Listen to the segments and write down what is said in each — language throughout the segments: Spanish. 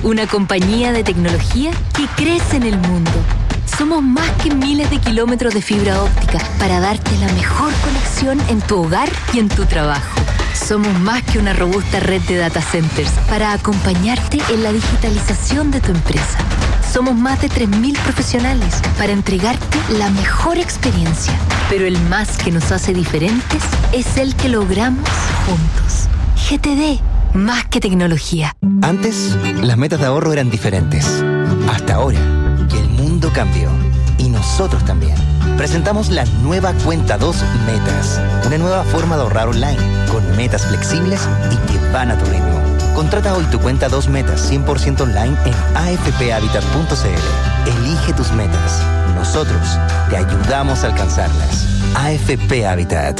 una compañía de tecnología que crece en el mundo. Somos más que miles de kilómetros de fibra óptica para darte la mejor conexión en tu hogar y en tu trabajo. Somos más que una robusta red de data centers para acompañarte en la digitalización de tu empresa. Somos más de 3.000 profesionales para entregarte la mejor experiencia. Pero el más que nos hace diferentes es el que logramos juntos. GTD, más que tecnología. Antes, las metas de ahorro eran diferentes. Hasta ahora, que el mundo cambió. Y nosotros también. Presentamos la nueva Cuenta 2 Metas. Una nueva forma de ahorrar online, con metas flexibles y que van a tu ritmo. Contrata hoy tu Cuenta 2 Metas 100% online en afphabitat.cl. Elige tus metas. Nosotros te ayudamos a alcanzarlas. AFP Habitat.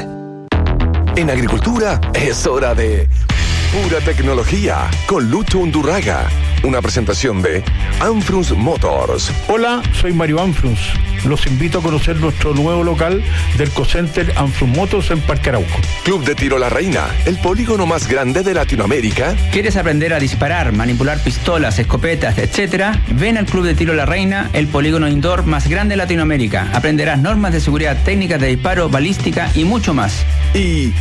En agricultura es hora de Pura Tecnología con Lucho Undurraga. Una presentación de Anfrunz Motors. Hola, soy Mario Anfrunz. Los invito a conocer nuestro nuevo local del Cocenter Anfrunz Motors en Parque Arauco. Club de Tiro La Reina, el polígono más grande de Latinoamérica. ¿Quieres aprender a disparar, manipular pistolas, escopetas, etcétera? Ven al Club de Tiro La Reina, el polígono indoor más grande de Latinoamérica. Aprenderás normas de seguridad, técnicas de disparo, balística y mucho más. Y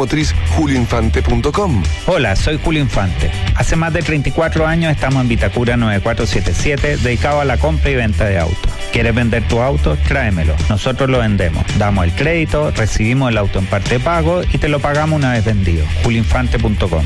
automotrizjulioinfante.com. Hola, soy Julio Infante. Hace más de 34 años estamos en Vitacura 9477, dedicado a la compra y venta de autos. ¿Quieres vender tu auto? Tráemelo. Nosotros lo vendemos. Damos el crédito, recibimos el auto en parte de pago y te lo pagamos una vez vendido. julioinfante.com.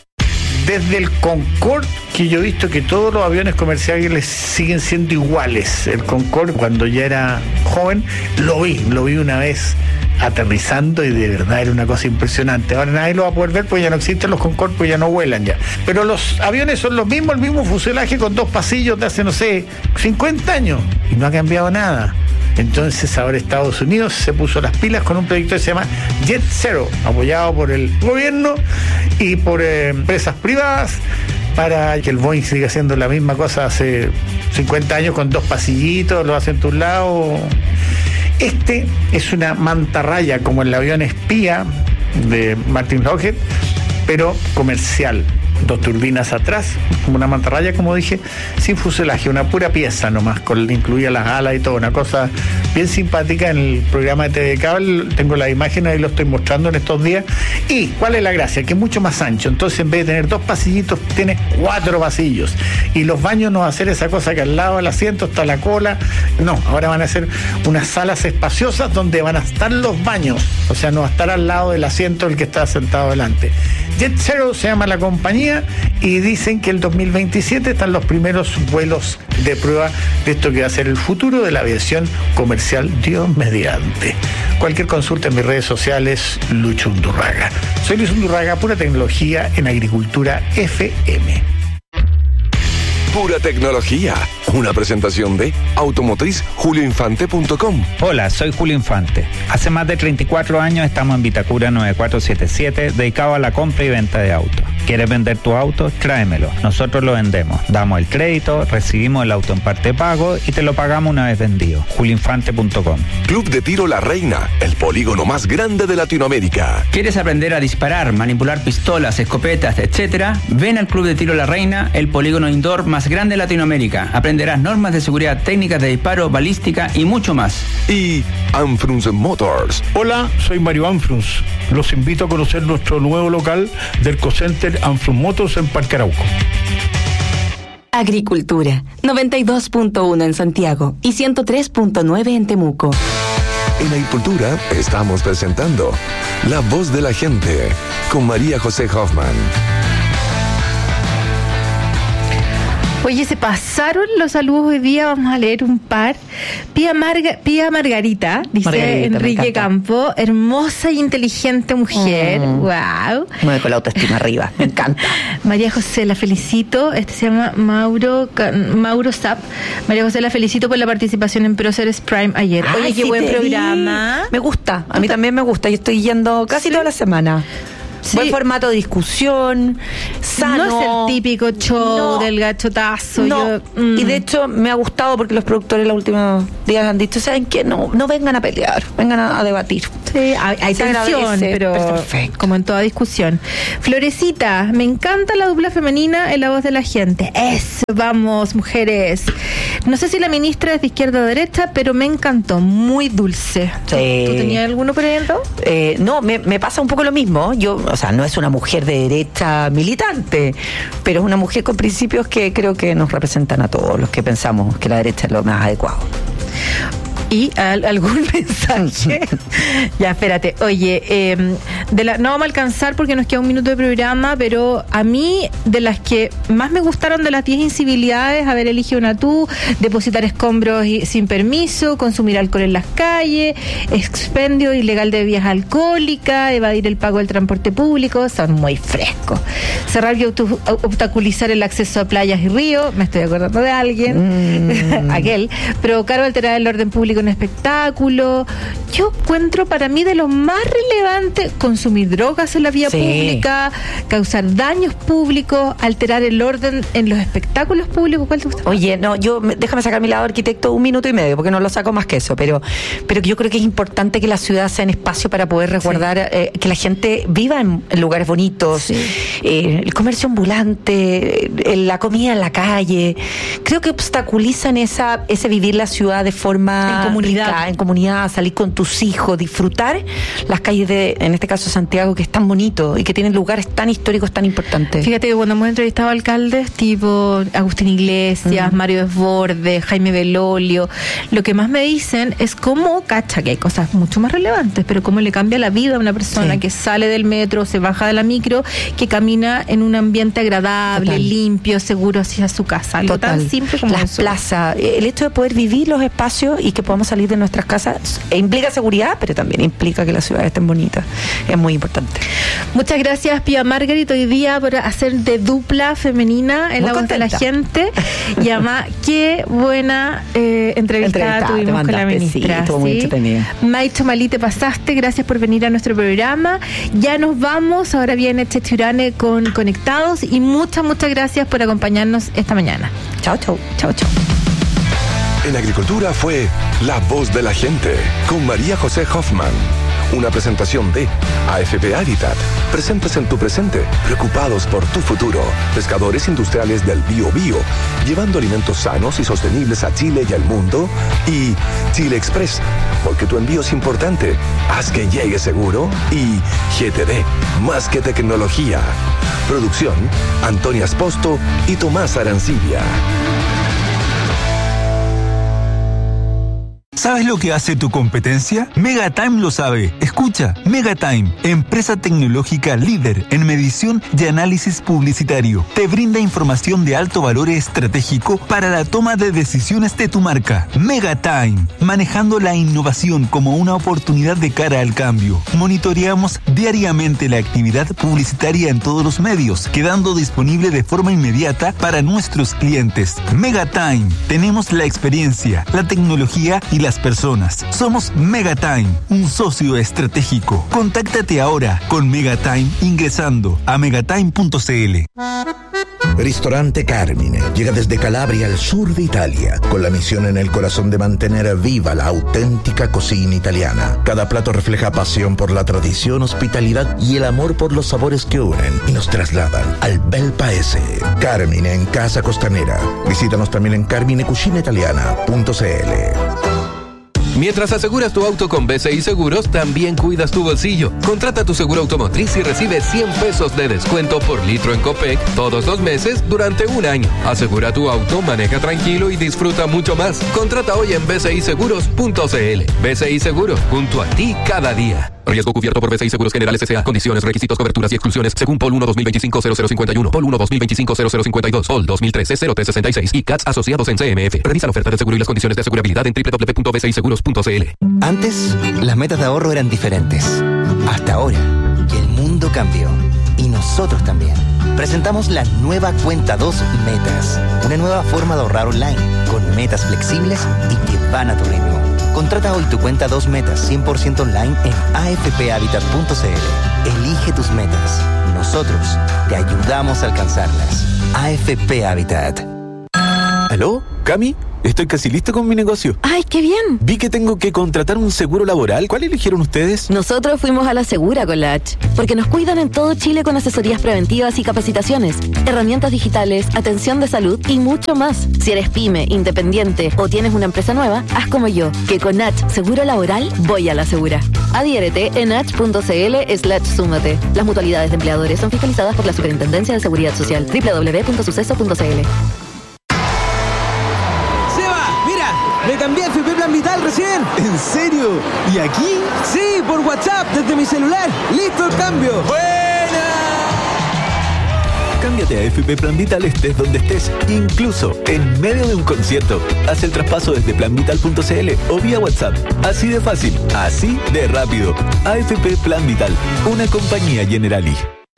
Desde el Concorde, que yo he visto que todos los aviones comerciales siguen siendo iguales. El Concorde, cuando ya era joven, lo vi una vez aterrizando y de verdad era una cosa impresionante. Ahora nadie lo va a poder ver porque ya no existen los Concorde, pues ya no vuelan ya. Pero los aviones son los mismos, el mismo fuselaje con 2 pasillos de hace, no sé, 50 años y no ha cambiado nada. Entonces ahora Estados Unidos se puso las pilas con un proyecto que se llama Jet Zero, apoyado por el gobierno y por empresas privadas, para que el Boeing siga haciendo la misma cosa hace 50 años con 2 pasillitos, lo hacen de un lado. Este es una mantarraya como el avión espía de Martin Lockheed, pero comercial. 2 turbinas atrás, como una mantarraya, como dije, sin fuselaje, una pura pieza nomás, incluía las alas y todo, una cosa bien simpática. En el programa de TV Cable tengo las imágenes, ahí lo estoy mostrando en estos días. ¿Y cuál es la gracia? Que es mucho más ancho, entonces en vez de tener 2 pasillitos, tiene 4 pasillos. Y los baños no va a ser esa cosa que al lado del asiento está la cola, no, ahora van a ser unas salas espaciosas donde van a estar los baños, o sea, no va a estar al lado del asiento el que está sentado delante. Jet Zero se llama la compañía y dicen que el 2027 están los primeros vuelos de prueba de esto que va a ser el futuro de la aviación comercial, Dios mediante. Cualquier consulta en mis redes sociales, Lucho Undurraga. Soy Luis Undurraga, Pura Tecnología en Agricultura FM. Pura Tecnología, una presentación de automotrizjulioinfante.com. Hola, soy Julio Infante. Hace más de 34 años estamos en Vitacura 9477, dedicado a la compra y venta de autos. ¿Quieres vender tu auto? Tráemelo. Nosotros lo vendemos. Damos el crédito, recibimos el auto en parte de pago y te lo pagamos una vez vendido. julioinfante.com. Club de Tiro La Reina, el polígono más grande de Latinoamérica. ¿Quieres aprender a disparar, manipular pistolas, escopetas, etcétera? Ven al Club de Tiro La Reina, el polígono indoor más grande de Latinoamérica. Aprenderás normas de seguridad, técnicas de disparo, balística y mucho más. Y Anfrunz Motors. Hola, soy Mario Anfrunz. Los invito a conocer nuestro nuevo local del Cocenter Anfrunz Motors en Parque Arauco. Agricultura, 92.1 en Santiago y 103.9 en Temuco. En Agricultura estamos presentando La Voz de la Gente con María José Hoffman. Oye, se pasaron los saludos hoy día, vamos a leer un par. Pía Margarita, dice Enrique Campo, hermosa e inteligente mujer, wow. Mueve con la autoestima arriba, me encanta. María José, la felicito, se llama Mauro Zap. María José, la felicito por la participación en Próceres Prime ayer. Oye, qué buen programa. Me gusta, a mí también me gusta, yo estoy yendo casi toda la semana. Sí. Buen formato de discusión, sano. No es el típico show del gachotazo. No, y de hecho me ha gustado porque los productores los últimos días han dicho, ¿saben qué? No vengan a pelear, vengan a debatir. Sí, hay tensión, pero perfecto, como en toda discusión. Florecita, me encanta la dupla femenina en la voz de la gente. Eso, vamos, mujeres. No sé si la ministra es de izquierda o derecha, pero me encantó, muy dulce. Sí. ¿Tú tenías alguno, por ejemplo? No, me pasa un poco lo mismo. Yo, o sea, no es una mujer de derecha militante, pero es una mujer con principios que creo que nos representan a todos los que pensamos que la derecha es lo más adecuado. ¿Y algún mensaje? Ya, espérate. Oye, no vamos a alcanzar porque nos queda un minuto de programa, pero a mí, de las que más me gustaron de las 10 incivilidades, haber elegido una tú, depositar escombros sin permiso, consumir alcohol en las calles, expendio ilegal de bebidas alcohólicas, evadir el pago del transporte público, son muy frescos. Cerrar y obstaculizar el acceso a playas y ríos, me estoy acordando de alguien, aquel, provocar o alterar el orden público en espectáculo. Yo encuentro para mí de lo más relevante consumir drogas en la vía pública, causar daños públicos, alterar el orden en los espectáculos públicos. ¿Cuál te gusta? Oye, no, déjame sacar mi lado arquitecto 1 minuto y medio, porque no lo saco más que eso, pero yo creo que es importante que la ciudad sea un espacio para poder resguardar, que la gente viva en lugares bonitos, el comercio ambulante, la comida en la calle. Creo que obstaculizan ese vivir la ciudad de forma en comunidad, salir con tus hijos, disfrutar las calles en este caso Santiago, que es tan bonito y que tienen lugares tan históricos, tan importantes. Fíjate que cuando hemos entrevistado a alcaldes tipo Agustín Iglesias, Mario Desbordes, Jaime Belolio, lo que más me dicen es cómo, cacha, que hay cosas mucho más relevantes, pero cómo le cambia la vida a una persona que sale del metro, se baja de la micro, que camina en un ambiente agradable, limpio, seguro hacia su casa. Algo tan simple como las plazas, el hecho de poder vivir los espacios y que podamos salir de nuestras casas implica seguridad, pero también implica que las ciudades estén bonitas. Es muy importante. Muchas gracias, Pía Margarit, hoy día por hacer de dupla femenina en muy la voz de la gente. Y además, qué buena entrevista tuvimos con la ministra. Sí, estuvo muy entretenida. Maicho Malí, te pasaste, gracias por venir a nuestro programa. Ya nos vamos, ahora viene Chechurane con Conectados y muchas gracias por acompañarnos esta mañana. Chao. En Agricultura fue La Voz de la Gente, con María José Hoffman. Una presentación de AFP Habitat. Presentes en tu presente, preocupados por tu futuro. Pescadores industriales del Biobío, llevando alimentos sanos y sostenibles a Chile y al mundo. Y Chile Express, porque tu envío es importante. Haz que llegue seguro. Y GTD, más que tecnología. Producción, Antonia Esposto y Tomás Arancibia. ¿Sabes lo que hace tu competencia? Megatime lo sabe. Escucha, Megatime, empresa tecnológica líder en medición y análisis publicitario. Te brinda información de alto valor estratégico para la toma de decisiones de tu marca. Megatime, manejando la innovación como una oportunidad de cara al cambio. Monitoreamos diariamente la actividad publicitaria en todos los medios, quedando disponible de forma inmediata para nuestros clientes. Megatime, tenemos la experiencia, la tecnología y las personas. Somos Megatime, un socio estratégico. Contáctate ahora con Megatime ingresando a megatime.cl. Ristorante Carmine llega desde Calabria al sur de Italia, con la misión en el corazón de mantener viva la auténtica cocina italiana. Cada plato refleja pasión por la tradición, hospitalidad y el amor por los sabores que unen y nos trasladan al bel paese. Carmine en Casa Costanera. Visítanos también en carminecucinaitaliana.cl. Mientras aseguras tu auto con BCI Seguros, también cuidas tu bolsillo. Contrata tu seguro automotriz y recibe 100 pesos de descuento por litro en Copec todos los meses durante un año. Asegura tu auto, maneja tranquilo y disfruta mucho más. Contrata hoy en bciseguros.cl. BCI Seguros, junto a ti cada día. Riesgo cubierto por BCI Seguros Generales S.A. Condiciones, requisitos, coberturas y exclusiones según POL 1-2025-0051, POL 1-2025-0052, POL 2013-0366 y CATS asociados en CMF. Revisa la oferta de seguro y las condiciones de asegurabilidad en www.bciseguros.cl. Antes, las metas de ahorro eran diferentes. Hasta ahora, que el mundo cambió. Y nosotros también. Presentamos la nueva Cuenta 2 Metas. Una nueva forma de ahorrar online, con metas flexibles y que van a tu ritmo. Contrata hoy tu Cuenta 2 Metas 100% online en afphabitat.cl. Elige tus metas. Nosotros te ayudamos a alcanzarlas. AFP Habitat. ¿Aló? ¿Cami? estoy casi listo con mi negocio. ¡Ay, qué bien! Vi que tengo que contratar un seguro laboral. ¿Cuál eligieron ustedes? Nosotros fuimos a la Segura con la H, porque nos cuidan en todo Chile con asesorías preventivas y capacitaciones, herramientas digitales, atención de salud y mucho más. Si eres pyme, independiente o tienes una empresa nueva, haz como yo, que con H Seguro Laboral voy a la Segura. Adhiérete en h.cl/súmate. Las mutualidades de empleadores son fiscalizadas por la Superintendencia de Seguridad Social. www.suceso.cl. Me cambié a FP Plan Vital recién. ¿En serio? ¿Y aquí? Sí, por WhatsApp, desde mi celular. ¡Listo el cambio! ¡Buena! Cámbiate a FP Plan Vital estés donde estés, incluso en medio de un concierto. Haz el traspaso desde planvital.cl o vía WhatsApp. Así de fácil, así de rápido. AFP Plan Vital, una compañía Generali.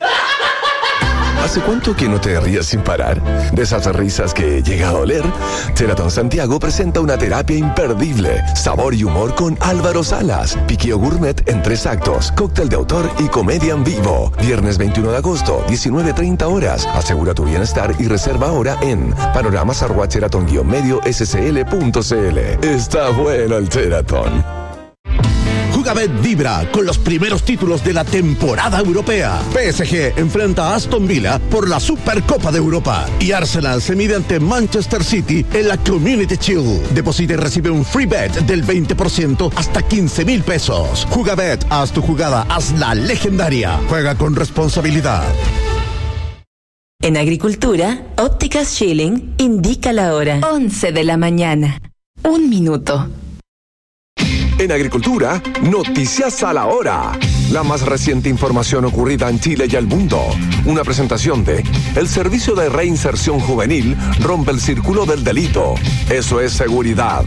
¿Hace cuánto que no te rías sin parar? De esas risas que llega a doler. Sheraton Santiago presenta una terapia imperdible. Sabor y humor con Álvaro Salas. Piqueo gourmet en 3 actos. Cóctel de autor y comedia en vivo. Viernes 21 de agosto, 19:30 horas. Asegura tu bienestar y reserva ahora en panoramas@sheraton-medio-scl.cl. Está bueno el Sheraton. Jugabet vibra con los primeros títulos de la temporada europea. PSG enfrenta a Aston Villa por la Supercopa de Europa y Arsenal se mide ante Manchester City en la Community Shield. Deposita y recibe un free bet del 20% hasta 15,000 pesos. Jugabet, haz tu jugada, hazla legendaria. Juega con responsabilidad. En Agricultura, Ópticas Schilling indica la hora. 11 de la mañana. 1 minuto. En Agricultura, noticias a la hora. La más reciente información ocurrida en Chile y el mundo. Una presentación de el Servicio de Reinserción Juvenil rompe el círculo del delito. Eso es seguridad.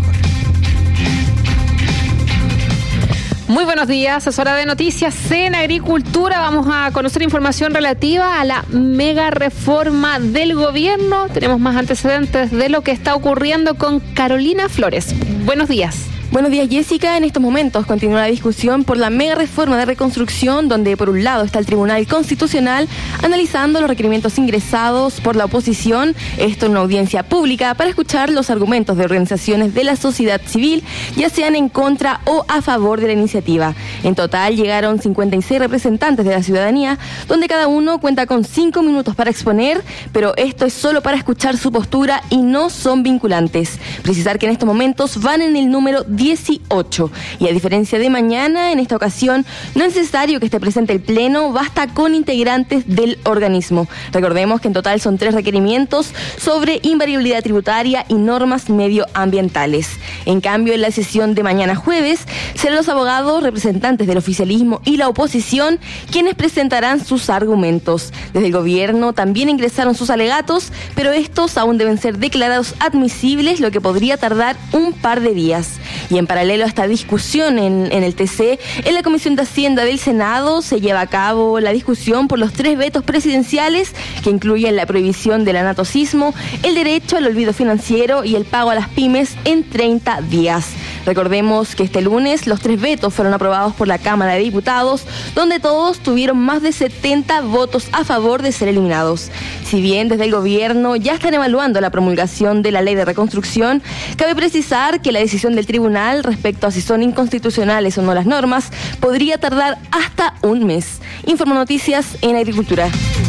Muy buenos días, es hora de noticias en Agricultura. Vamos a conocer información relativa a la mega reforma del gobierno. Tenemos más antecedentes de lo que está ocurriendo con Carolina Flores. Buenos días. Buenos días, Jessica. En estos momentos continúa la discusión por la mega reforma de reconstrucción, donde por un lado está el Tribunal Constitucional analizando los requerimientos ingresados por la oposición, esto en una audiencia pública, para escuchar los argumentos de organizaciones de la sociedad civil, ya sean en contra o a favor de la iniciativa. En total llegaron 56 representantes de la ciudadanía, donde cada uno cuenta con 5 minutos para exponer, pero esto es solo para escuchar su postura y no son vinculantes. Precisar que en estos momentos van en el número 18. Y a diferencia de mañana, en esta ocasión no es necesario que esté presente el Pleno, basta con integrantes del organismo. Recordemos que en total son 3 requerimientos sobre invariabilidad tributaria y normas medioambientales. En cambio, en la sesión de mañana jueves, serán los abogados, representantes del oficialismo y la oposición quienes presentarán sus argumentos. Desde el gobierno también ingresaron sus alegatos, pero estos aún deben ser declarados admisibles, lo que podría tardar un par de días. Y en paralelo a esta discusión en el TC, en la Comisión de Hacienda del Senado se lleva a cabo la discusión por los 3 vetos presidenciales que incluyen la prohibición del anatocismo, el derecho al olvido financiero y el pago a las pymes en 30 días. Recordemos que este lunes los 3 vetos fueron aprobados por la Cámara de Diputados, donde todos tuvieron más de 70 votos a favor de ser eliminados. Si bien desde el gobierno ya están evaluando la promulgación de la ley de reconstrucción, cabe precisar que la decisión del tribunal respecto a si son inconstitucionales o no las normas podría tardar hasta un mes. Informo Noticias en Agricultura.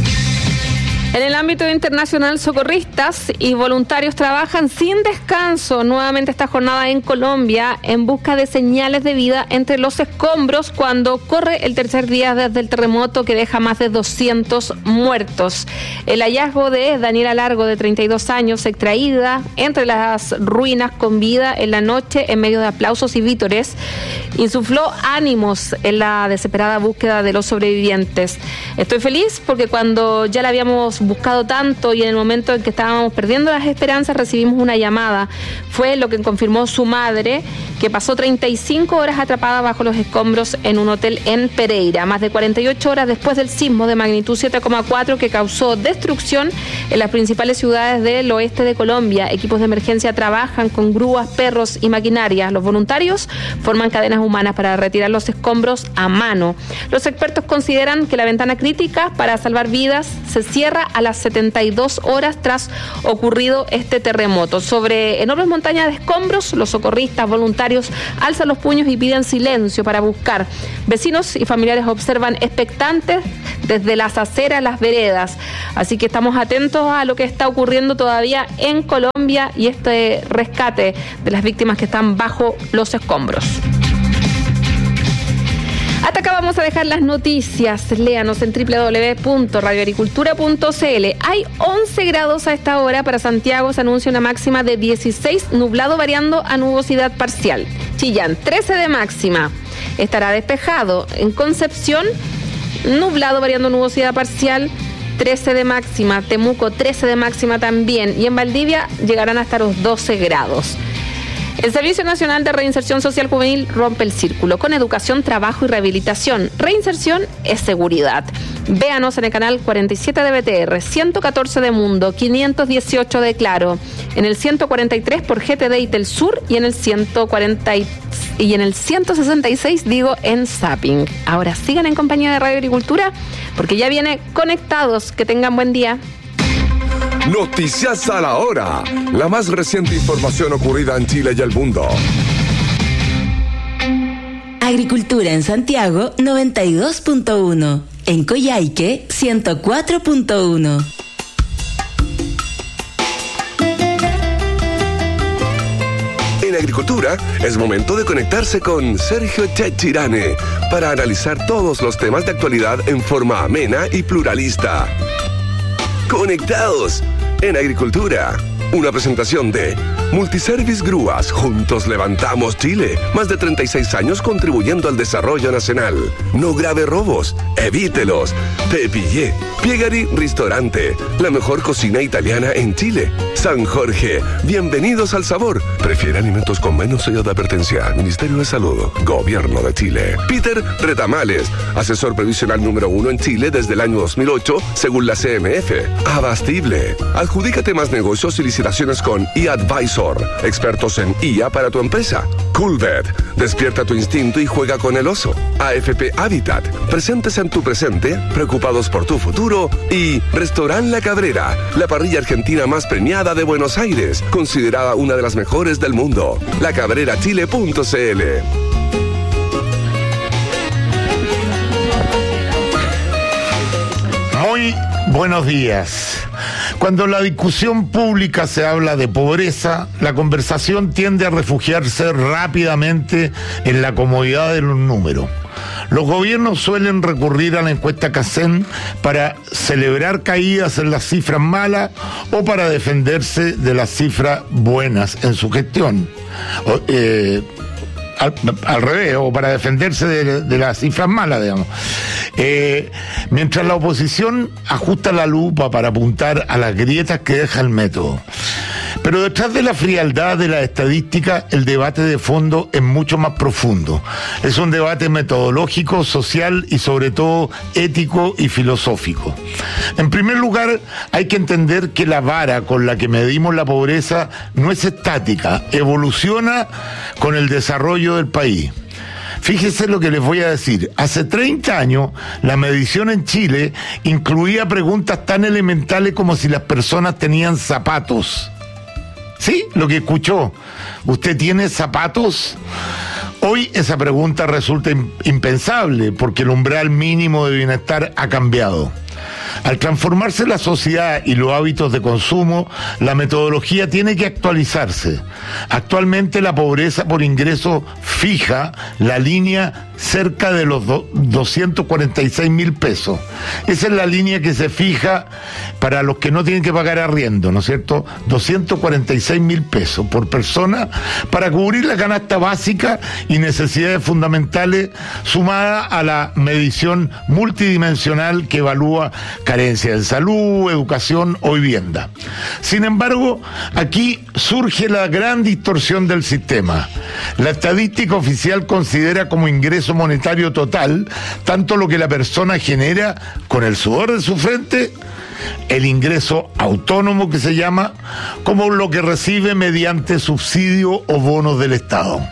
En el ámbito internacional, socorristas y voluntarios trabajan sin descanso nuevamente esta jornada en Colombia en busca de señales de vida entre los escombros cuando corre el tercer día desde el terremoto que deja más de 200 muertos. El hallazgo de Daniela Largo, de 32 años, extraída entre las ruinas con vida en la noche en medio de aplausos y vítores, insufló ánimos en la desesperada búsqueda de los sobrevivientes. Estoy feliz porque cuando ya la habíamos buscado tanto y en el momento en que estábamos perdiendo las esperanzas recibimos una llamada. Fue lo que confirmó su madre, que pasó 35 horas atrapada bajo los escombros en un hotel en Pereira, más de 48 horas después del sismo de magnitud 7,4 que causó destrucción en las principales ciudades del oeste de Colombia. Equipos de emergencia trabajan con grúas, perros y maquinaria. Los voluntarios forman cadenas humanas para retirar los escombros a mano. Los expertos consideran que la ventana crítica para salvar vidas se cierra a las 72 horas tras ocurrido este terremoto. Sobre enormes montañas de escombros, los socorristas voluntarios alzan los puños y piden silencio para buscar. Vecinos y familiares observan expectantes desde las aceras, las veredas. Así que estamos atentos a lo que está ocurriendo todavía en Colombia y este rescate de las víctimas que están bajo los escombros. Hasta acá vamos a dejar las noticias. Léanos en www.radioagricultura.cl. Hay 11 grados a esta hora. Para Santiago se anuncia una máxima de 16, nublado variando a nubosidad parcial. Chillán, 13 de máxima. Estará despejado. En Concepción, nublado variando nubosidad parcial, 13 de máxima. Temuco, 13 de máxima también. Y en Valdivia llegarán hasta los 12 grados. El Servicio Nacional de Reinserción Social Juvenil rompe el círculo con educación, trabajo y rehabilitación. Reinserción es seguridad. Véanos en el canal 47 de BTR, 114 de Mundo, 518 de Claro, en el 143 por GTD y Telsur y en el 166 en Zapping. Ahora sigan en compañía de Radio Agricultura porque ya viene Conectados. Que tengan buen día. Noticias a la hora. La más reciente información ocurrida en Chile y el mundo. Agricultura en Santiago 92.1. En Coyhaique 104.1. En Agricultura es momento de conectarse con Sergio Chechirane para analizar todos los temas de actualidad en forma amena y pluralista. Conectados en Agricultura. Una presentación de Multiservice Grúas. Juntos levantamos Chile. Más de 36 años contribuyendo al desarrollo nacional. No grave robos. Evítelos. Te pillé. Piegari Ristorante. La mejor cocina italiana en Chile. San Jorge. Bienvenidos al sabor. Prefiere alimentos con menos sello de advertencia. Ministerio de Salud. Gobierno de Chile. Peter Retamales. Asesor previsional número 1 en Chile desde el año 2008, según la CMF. Abastible. Adjudícate más negocios y licitaciones con eAdvisor, expertos en IA para tu empresa. Coolbet, despierta tu instinto y juega con el oso. AFP Habitat, presentes en tu presente, preocupados por tu futuro. Y Restaurant La Cabrera, la parrilla argentina más premiada de Buenos Aires, considerada una de las mejores del mundo. lacabrerachile.cl. Muy buenos días. Cuando en la discusión pública se habla de pobreza, la conversación tiende a refugiarse rápidamente en la comodidad de los números. Los gobiernos suelen recurrir a la encuesta Cacén para celebrar caídas en las cifras malas o para defenderse de las cifras buenas en su gestión. Al revés, o para defenderse de las cifras malas, digamos. Mientras la oposición ajusta la lupa para apuntar a las grietas que deja el método. Pero detrás de la frialdad de la estadística, el debate de fondo es mucho más profundo. Es un debate metodológico, social y sobre todo ético y filosófico. En primer lugar, hay que entender que la vara con la que medimos la pobreza no es estática, evoluciona con el desarrollo del país. Fíjese lo que les voy a decir. Hace 30 años, la medición en Chile incluía preguntas tan elementales como si las personas tenían zapatos. ¿Sí? Lo que escuchó. ¿Usted tiene zapatos? Hoy esa pregunta resulta impensable porque el umbral mínimo de bienestar ha cambiado. Al transformarse la sociedad y los hábitos de consumo, la metodología tiene que actualizarse. Actualmente la pobreza por ingreso fija la línea cerca de los 246.000 pesos. Esa es la línea que se fija para los que no tienen que pagar arriendo, ¿no es cierto? 246.000 pesos por persona para cubrir la canasta básica y necesidades fundamentales sumada a la medición multidimensional que evalúa carencia de salud, educación o vivienda. Sin embargo, aquí surge la gran distorsión del sistema. La estadística oficial considera como ingreso monetario total tanto lo que la persona genera con el sudor de su frente, el ingreso autónomo que se llama, como lo que recibe mediante subsidio o bonos del Estado.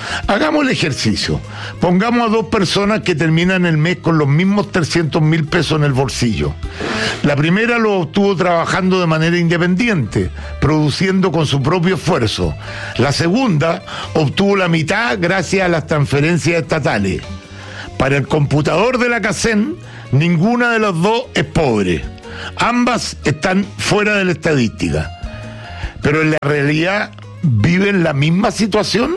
Hagamos el ejercicio. Pongamos a 2 personas que terminan el mes con los mismos 300.000 pesos en el bolsillo. La primera lo obtuvo trabajando de manera independiente, produciendo con su propio esfuerzo. La segunda obtuvo la mitad gracias a las transferencias estatales. Para el computador de la CACEN, ninguna de las dos es pobre. Ambas están fuera de la estadística. Pero en la realidad, ¿viven la misma situación?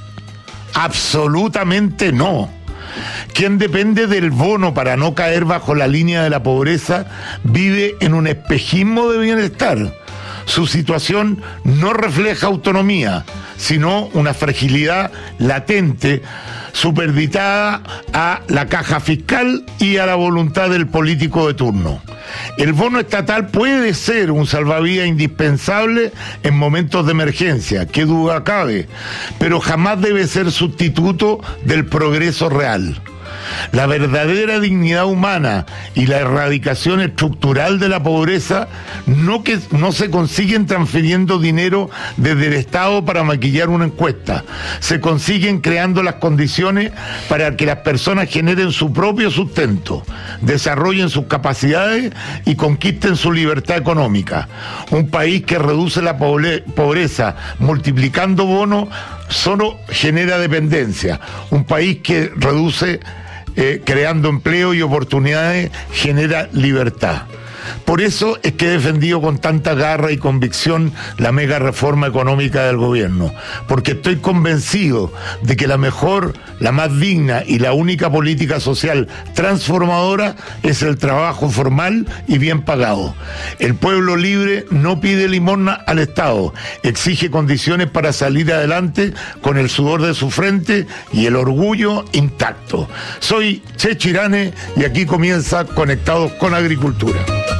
Absolutamente no. Quien depende del bono para no caer bajo la línea de la pobreza vive en un espejismo de bienestar. Su situación no refleja autonomía, sino una fragilidad latente superditada a la caja fiscal y a la voluntad del político de turno. El bono estatal puede ser un salvavidas indispensable en momentos de emergencia, qué duda cabe, pero jamás debe ser sustituto del progreso real. La verdadera dignidad humana y la erradicación estructural de la pobreza no se consiguen transfiriendo dinero desde el Estado para maquillar una encuesta. Se consiguen creando las condiciones para que las personas generen su propio sustento, desarrollen sus capacidades y conquisten su libertad económica. Un país que reduce la pobreza multiplicando bonos solo genera dependencia. Un país que reduce creando empleo y oportunidades, genera libertad. Por eso es que he defendido con tanta garra y convicción la mega reforma económica del gobierno, porque estoy convencido de que la mejor, la más digna y la única política social transformadora es el trabajo formal y bien pagado. El pueblo libre no pide limosna al Estado, exige condiciones para salir adelante con el sudor de su frente y el orgullo intacto. Soy Checho Irane y aquí comienza Conectados con Agricultura.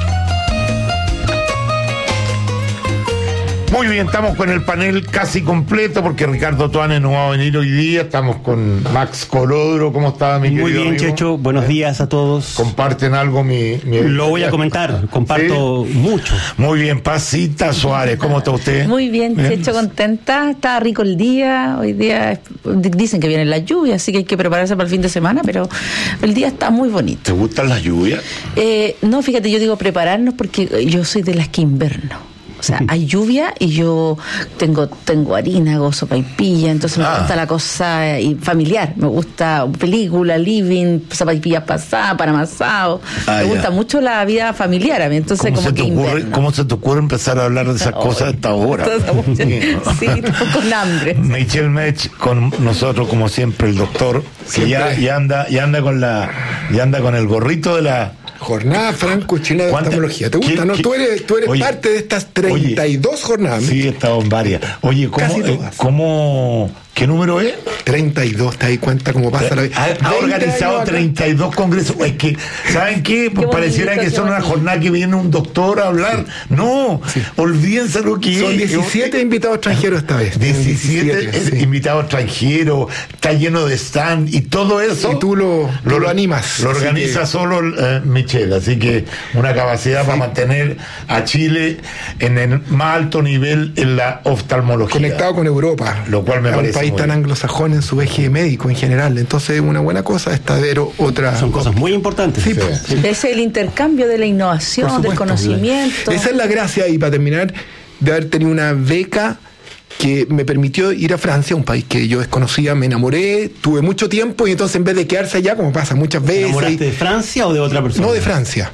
Muy bien, estamos con el panel casi completo porque Ricardo Tuanes no va a venir hoy día. Estamos con Max Colodro. ¿Cómo está, mi querido Muy bien, amigo? Checho. Buenos días a todos. ¿Comparten algo mi Lo voy a comentar. Comparto mucho. Muy bien. Pasita Suárez, ¿cómo está usted? Muy bien, Checho, contenta. Está rico el día. Hoy día dicen que viene la lluvia, así que hay que prepararse para el fin de semana, pero el día está muy bonito. ¿Te gustan las lluvias? No, fíjate, yo digo prepararnos porque yo soy de las que inverno. O sea, hay lluvia y yo tengo harina, hago sopaipilla, entonces me gusta la cosa familiar. Me gusta película, living, sopaipillas pasadas, pan amasado. Me gusta mucho la vida familiar a mí, entonces como que ¿Cómo se te ocurre empezar a hablar de esas cosas a esta hora? Sí, con hambre. Michelle Mech con nosotros, como siempre, el doctor, que ya anda con el gorrito de la Jornada franco-china de oftalmología. ¿Te gusta? ¿No? Tú eres parte de estas 32 jornadas. Sí, he estado en varias. Oye, ¿qué número es? 32, ¿te das cuenta cómo pasa la vida? Ha organizado 32 congresos. Es que, ¿saben qué? Pues pareciera que son una jornada que viene un doctor a hablar. Sí. No, olvídense lo que son 17 invitados extranjeros esta vez. 17 invitados extranjeros, está lleno de stand y todo eso. Y tú lo animas. Lo organiza solo Michelle, así que una capacidad para mantener a Chile en el más alto nivel en la oftalmología. Conectado con Europa. Lo cual me parece país tan anglosajón en su eje médico en general, entonces una buena cosa está ver otra. Son cosas muy importantes. Sí, pues. Es el intercambio de la innovación, del conocimiento. Esa es la gracia, y para terminar, de haber tenido una beca que me permitió ir a Francia, un país que yo desconocía, me enamoré, tuve mucho tiempo y entonces en vez de quedarse allá, como pasa muchas veces... ¿Te enamoraste de Francia o de otra persona? No, de Francia.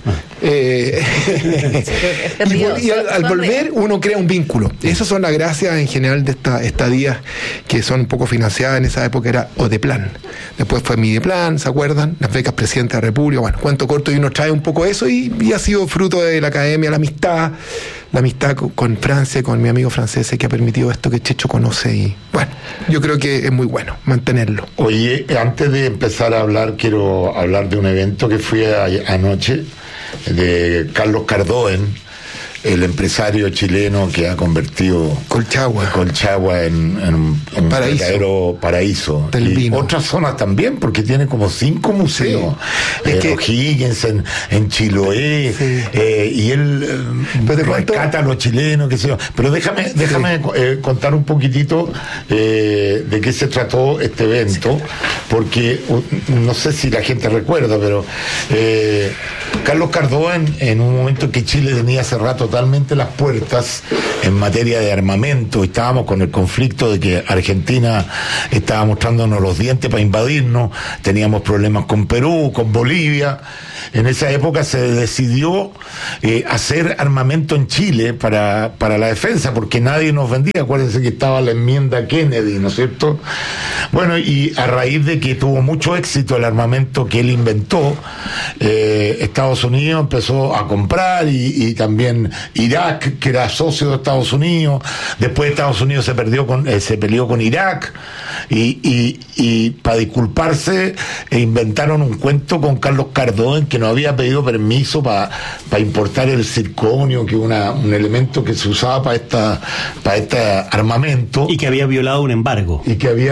Y al volver uno crea un vínculo. Esas son las gracias en general de estas estadías que son un poco financiadas. En esa época era Odeplan. Después fue Mideplan, ¿se acuerdan? Las becas Presidente de la República. Bueno, cuento corto, y uno trae un poco eso y ha sido fruto de la academia, la amistad con Francia, con mi amigo francés, que ha permitido esto que Checho conoce, y bueno, yo creo que es muy bueno mantenerlo. Oye, antes de empezar a hablar, quiero hablar de un evento que fui anoche de Carlos Cardoen, el empresario chileno que ha convertido Colchagua en un verdadero paraíso. Del vino. Otras zonas también, porque tiene como 5 museos. O'Higgins en Chiloé, y él rescata a los chilenos, qué sé yo. Pero déjame contar un poquitito de qué se trató este evento, porque no sé si la gente recuerda, pero Carlos Cardó, en un momento en que Chile tenía cerrado totalmente las puertas en materia de armamento, estábamos con el conflicto de que Argentina estaba mostrándonos los dientes para invadirnos, teníamos problemas con Perú, con Bolivia. En esa época se decidió hacer armamento en Chile para la defensa, porque nadie nos vendía. Acuérdense que estaba la enmienda Kennedy, ¿no es cierto? Bueno, y a raíz de que tuvo mucho éxito el armamento que él inventó, Estados Unidos empezó a comprar, y también Irak, que era socio de Estados Unidos. Después Estados Unidos se peleó con Irak, y para disculparse inventaron un cuento con Carlos Cardó en que no había pedido permiso para importar el zirconio, que es un elemento que se usaba para este armamento. Y que había violado un embargo.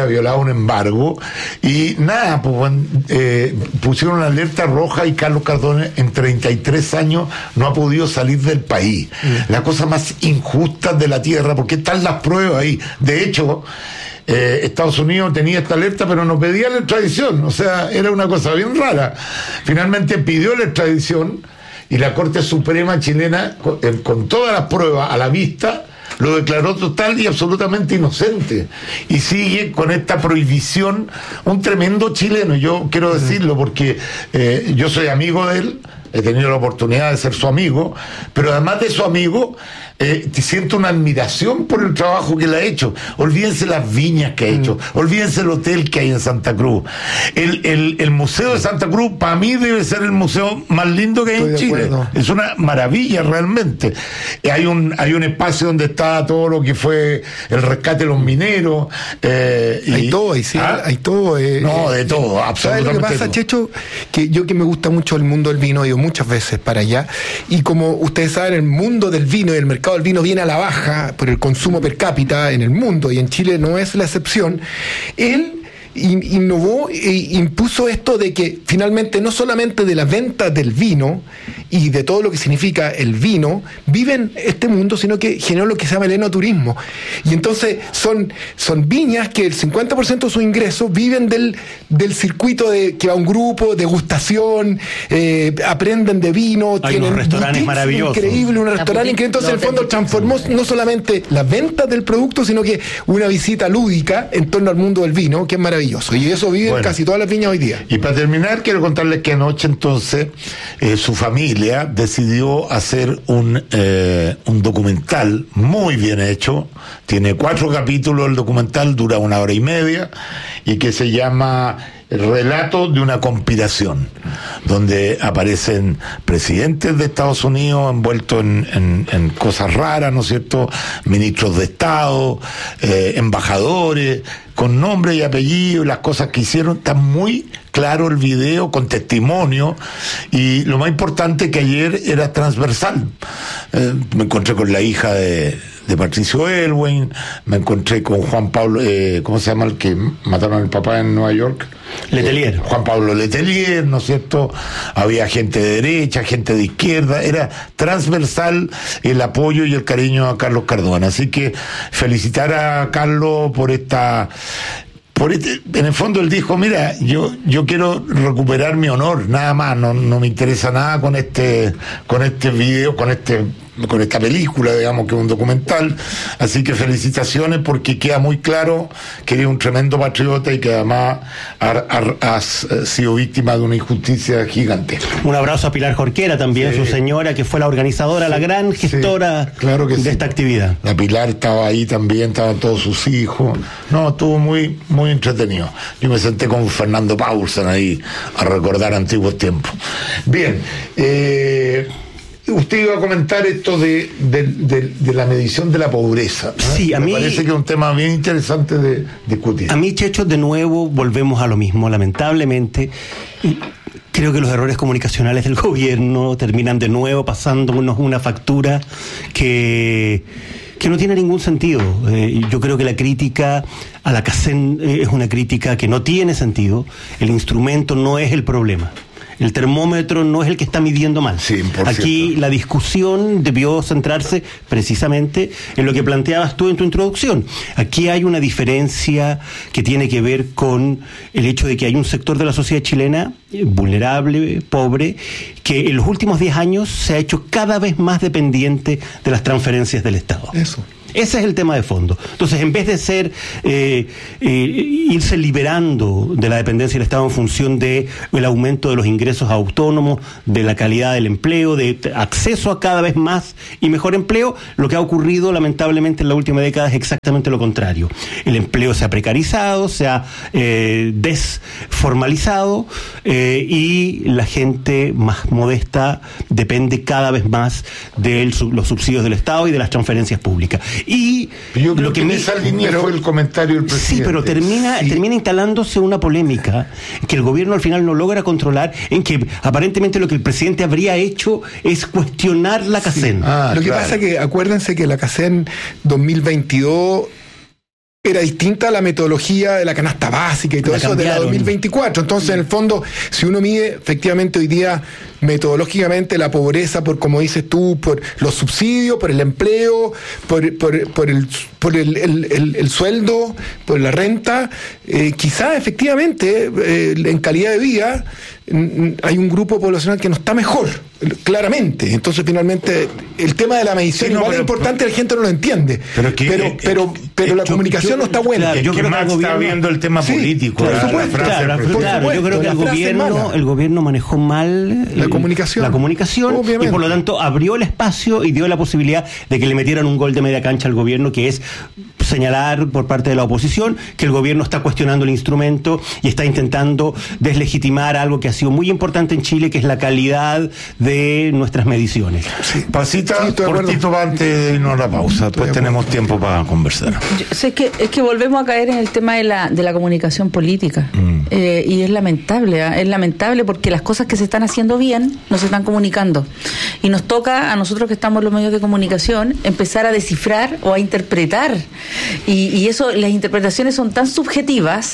Y nada, pues pusieron una alerta roja, y Carlos Cardón en 33 años no ha podido salir del país. La cosa más injusta de la tierra, porque están las pruebas ahí. De hecho, Estados Unidos tenía esta alerta, pero no pedía la extradición. O sea, era una cosa bien rara. Finalmente pidió la extradición, y la Corte Suprema chilena, con todas las pruebas a la vista, lo declaró total y absolutamente inocente, y sigue con esta prohibición. Un tremendo chileno, yo quiero decirlo porque yo soy amigo de él, he tenido la oportunidad de ser su amigo, pero además de su amigo, siento una admiración por el trabajo que él ha hecho. Olvídense las viñas que ha hecho, olvídense el hotel que hay en Santa Cruz. El Museo de Santa Cruz, para mí, debe ser el museo más lindo que hay en Chile. Es una maravilla realmente. Hay un espacio donde está todo lo que fue el rescate de los mineros. Hay todo, hay todo. No, de todo, absolutamente. ¿Sabes lo que pasa, todo, Checho? Que me gusta mucho el mundo del vino, he ido muchas veces para allá, y como ustedes saben, el mundo del vino y el mercado del vino viene a la baja por el consumo per cápita en el mundo, y en Chile no es la excepción. Él innovó e impuso esto de que finalmente no solamente de la venta del vino y de todo lo que significa el vino viven este mundo, sino que generó lo que se llama el enoturismo. Y entonces son viñas que el 50% de sus ingresos viven del circuito de que va un grupo, degustación, aprenden de vino, hay tienen unos restaurantes maravillosos. Increíble, un restaurante increíble. Entonces, en el fondo, transformó no solamente la venta del producto, sino que una visita lúdica en torno al mundo del vino, que es maravilloso. Y eso vive en casi todas las viñas hoy día. Y para terminar, quiero contarles que anoche entonces su familia decidió hacer un documental muy bien hecho. Tiene 4 capítulos el documental, dura 1 hora y media, y que se llama El relato de una conspiración, donde aparecen presidentes de Estados Unidos envueltos en cosas raras, ¿no es cierto? Ministros de Estado, embajadores, con nombre y apellido, las cosas que hicieron. Está muy claro el video, con testimonio, y lo más importante que ayer era transversal. Me encontré con la hija de Patricio Elwin, me encontré con Juan Pablo, ¿cómo se llama el que mataron al papá en Nueva York? Letelier. Juan Pablo Letelier, ¿no es cierto? Había gente de derecha, gente de izquierda, era transversal el apoyo y el cariño a Carlos Cardona. Así que felicitar a Carlos por en el fondo él dijo, mira, yo quiero recuperar mi honor, nada más, no me interesa nada con este video, con esta película, digamos, que es un documental. Así que felicitaciones, porque queda muy claro que eres un tremendo patriota y que además has sido víctima de una injusticia gigante. Un abrazo a Pilar Jorquera también, su señora, que fue la organizadora, la gran gestora de esta actividad. La Pilar estaba ahí también, estaban todos sus hijos. No, estuvo muy, muy entretenido. Yo me senté con Fernando Paulsen ahí a recordar antiguos tiempos. Bien, usted iba a comentar esto de la medición de la pobreza, ¿no? Sí, me parece que es un tema bien interesante de discutir. A mí, Checho, de nuevo volvemos a lo mismo, lamentablemente. Creo que los errores comunicacionales del gobierno terminan de nuevo pasándonos una factura que no tiene ningún sentido. Yo creo que la crítica a la CACEN es una crítica que no tiene sentido. El instrumento no es el problema. El termómetro no es el que está midiendo mal. 100%. Aquí la discusión debió centrarse precisamente en lo que planteabas tú en tu introducción. Aquí hay una diferencia que tiene que ver con el hecho de que hay un sector de la sociedad chilena vulnerable, pobre, que en los últimos 10 años se ha hecho cada vez más dependiente de las transferencias del Estado. Eso. Ese es el tema de fondo. Entonces, en vez de ser irse liberando de la dependencia del Estado en función de el aumento de los ingresos autónomos, de la calidad del empleo, de acceso a cada vez más y mejor empleo, lo que ha ocurrido lamentablemente en la última década es exactamente lo contrario. El empleo se ha precarizado, se ha desformalizado y la gente más modesta depende cada vez más de los subsidios del Estado y de las transferencias públicas. Y yo creo que en esa línea fue el comentario del presidente. Sí, pero termina instalándose una polémica que el gobierno al final no logra controlar, en que aparentemente lo que el presidente habría hecho es cuestionar la CACEN. Lo que pasa es que acuérdense que la CACEN 2022 era distinta a la metodología de la canasta básica y todo eso de la 2024. Entonces, en el fondo, si uno mide efectivamente hoy día metodológicamente la pobreza por, como dices tú, por los subsidios, por el empleo, por el sueldo, por la renta, quizás efectivamente en calidad de vida hay un grupo poblacional que no está mejor, claramente. Entonces, finalmente, el tema de la medición igual es importante, la gente no lo entiende. Pero la comunicación no está buena. Yo creo que Max está viendo el tema político. Yo creo que el gobierno manejó mal la comunicación y por lo tanto abrió el espacio y dio la posibilidad de que le metieran un gol de media cancha al gobierno, que es señalar por parte de la oposición que el gobierno está cuestionando el instrumento y está intentando deslegitimar algo que ha sido muy importante en Chile, que es la calidad de nuestras mediciones. Pasita, cortito antes de irnos a la pausa, después tenemos tiempo para conversar. Es que volvemos a caer en el tema de la comunicación política. Y es lamentable porque las cosas que se están haciendo bien no se están comunicando. Y nos toca a nosotros que estamos en los medios de comunicación empezar a descifrar o a interpretar. Y eso, las interpretaciones son tan subjetivas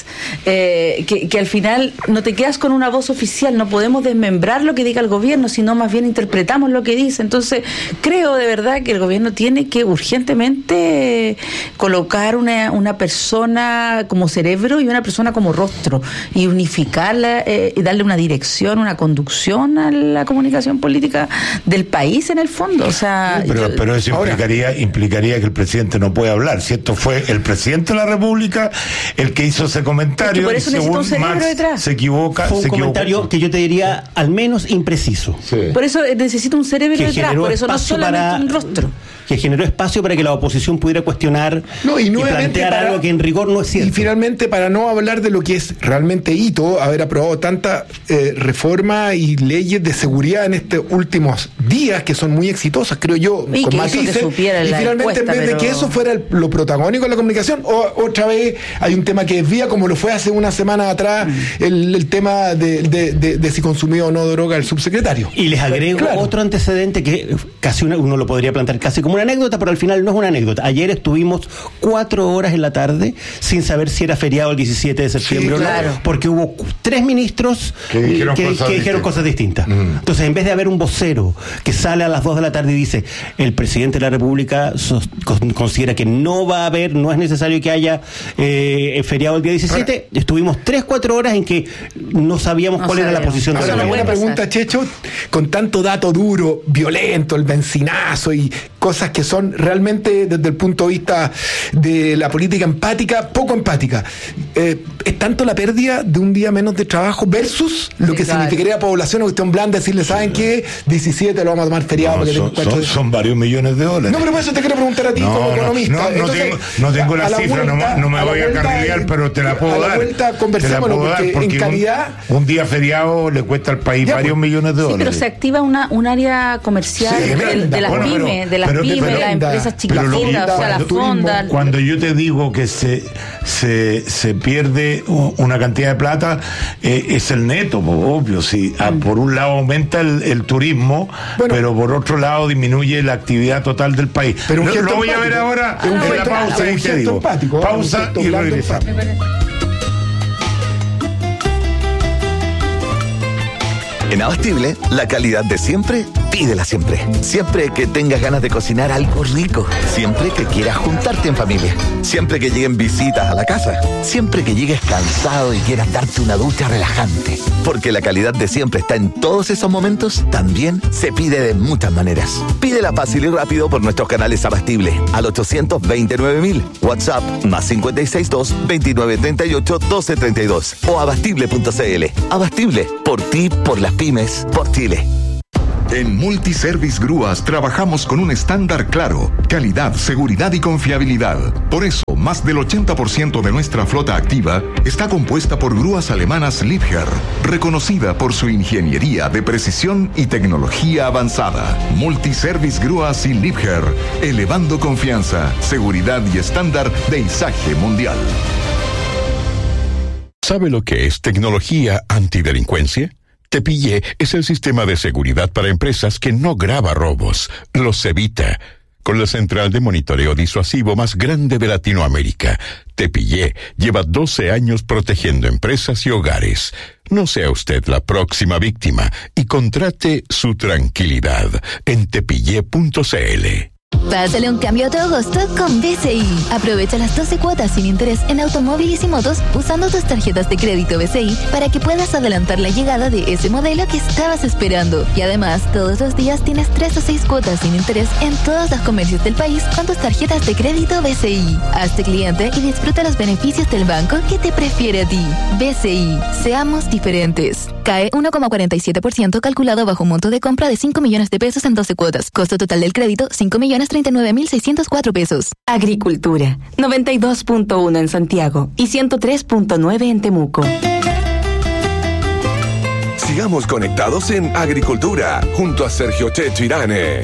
que al final no te quedas con una voz oficial. No podemos desmembrar lo que diga el gobierno, sino más bien interpretamos lo que dice. Entonces, creo de verdad que el gobierno tiene que urgentemente colocar una persona como cerebro y una persona como rostro y unificarla y darle una dirección, una conducción a la comunicación política del país en el fondo. O sea, pero eso implicaría que el presidente no puede hablar. Si esto fue el presidente de la República el que hizo ese comentario, por eso necesita un cerebro Max detrás. Se equivoca. Fue un comentario que yo te diría al menos impreciso. Sí. Por eso necesita un cerebro detrás, por eso no solamente un rostro. Que generó espacio para que la oposición pudiera cuestionar y plantear algo que en rigor no es cierto. Y finalmente, para no hablar de lo que es realmente hito, haber aprobado tanta reforma y leyes de seguridad en estos últimos días, que son muy exitosas, creo yo, y con que matices, eso que supiera y finalmente encuesta, en vez de que eso fuera lo protagónico de la comunicación, otra vez hay un tema que desvía, como lo fue hace una semana atrás, el tema de si consumió o no droga el subsecretario. Y les agrego otro antecedente que casi uno lo podría plantear casi como una anécdota, pero al final no es una anécdota. Ayer estuvimos 4 horas en la tarde sin saber si era feriado el 17 de septiembre o no, porque hubo 3 ministros que dijeron cosas distintas. Entonces, en vez de haber un vocero que sale a las 2 de la tarde y dice el presidente de la República considera que no es necesario que haya feriado el día 17, estuvimos 3-4 horas en que no sabíamos cuál era la posición de la buena pregunta, Checho, con tanto dato duro, violento, el benzinazo y cosas que son realmente desde el punto de vista de la política empática, poco empática. Es tanto la pérdida de un día menos de trabajo versus lo que significaría a población o cuestión blanda decirle, ¿saben qué? 17 lo vamos a tomar feriado. Son varios millones de dólares. No, pero por eso te quiero preguntar a ti como economista. No tengo la cifra, no me voy a carrilear, pero te la puedo dar. A la vuelta conversémoslo, porque en calidad... Un día feriado le cuesta al país varios millones de dólares. Sí, pero se activa un área comercial de las pymes, de las pymes, las empresas chiquititas, o sea, las fondas. Cuando yo te digo que se pierde una cantidad de plata, es el neto, obvio. Sí. Por un lado aumenta el turismo, pero por otro lado disminuye la actividad total del país. Pero lo voy a ver ahora en la pausa y te digo. Pausa y regresamos. En Abastible, la calidad de siempre, pídela siempre. Siempre que tengas ganas de cocinar algo rico. Siempre que quieras juntarte en familia. Siempre que lleguen visitas a la casa. Siempre que llegues cansado y quieras darte una ducha relajante. Porque la calidad de siempre está en todos esos momentos, también se pide de muchas maneras. Pídela fácil y rápido por nuestros canales Abastible al 829.000. WhatsApp +562 2938 1232 o abastible.cl. Abastible, por ti, por las pymes, por Chile. En Multiservice Grúas trabajamos con un estándar claro, calidad, seguridad y confiabilidad. Por eso, más del 80% de nuestra flota activa está compuesta por grúas alemanas Liebherr, reconocida por su ingeniería de precisión y tecnología avanzada. Multiservice Grúas y Liebherr, elevando confianza, seguridad y estándar de izaje mundial. ¿Sabe lo que es tecnología antidelincuencia? Tepillé es el sistema de seguridad para empresas que no graba robos, los evita. Con la central de monitoreo disuasivo más grande de Latinoamérica, Tepillé lleva 12 años protegiendo empresas y hogares. No sea usted la próxima víctima y contrate su tranquilidad en tepillé.cl. Pásale un cambio a tu agosto con BCI. Aprovecha las 12 cuotas sin interés en automóviles y motos usando tus tarjetas de crédito BCI para que puedas adelantar la llegada de ese modelo que estabas esperando. Y además, todos los días tienes 3 o 6 cuotas sin interés en todos los comercios del país con tus tarjetas de crédito BCI. Hazte cliente y disfruta los beneficios del banco que te prefiere a ti. BCI. Seamos diferentes. CAE 1,47% calculado bajo un monto de compra de 5 millones de pesos en 12 cuotas. Costo total del crédito, 5.039.604 pesos. Agricultura, 92.1 en Santiago y 103.9 en Temuco. Sigamos conectados en Agricultura, junto a Sergio Checho Irane.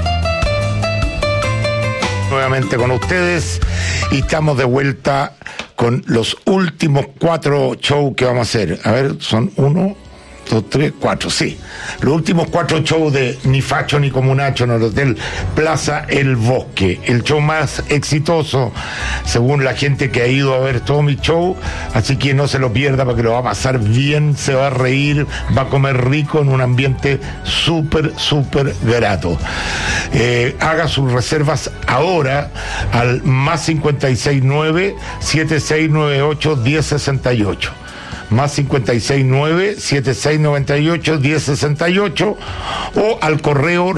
Nuevamente con ustedes y estamos de vuelta con los últimos 4 shows que vamos a hacer. A ver, son 1, 2, 3, 4, sí. Los últimos 4 shows de Ni Facho ni Comunacho en el Hotel Plaza El Bosque. El show más exitoso, según la gente que ha ido a ver todo mi show. Así que no se lo pierda porque lo va a pasar bien, se va a reír, va a comer rico en un ambiente súper, súper grato. Haga sus reservas ahora al +569-7698-1068. +569-7698-1068 o al correo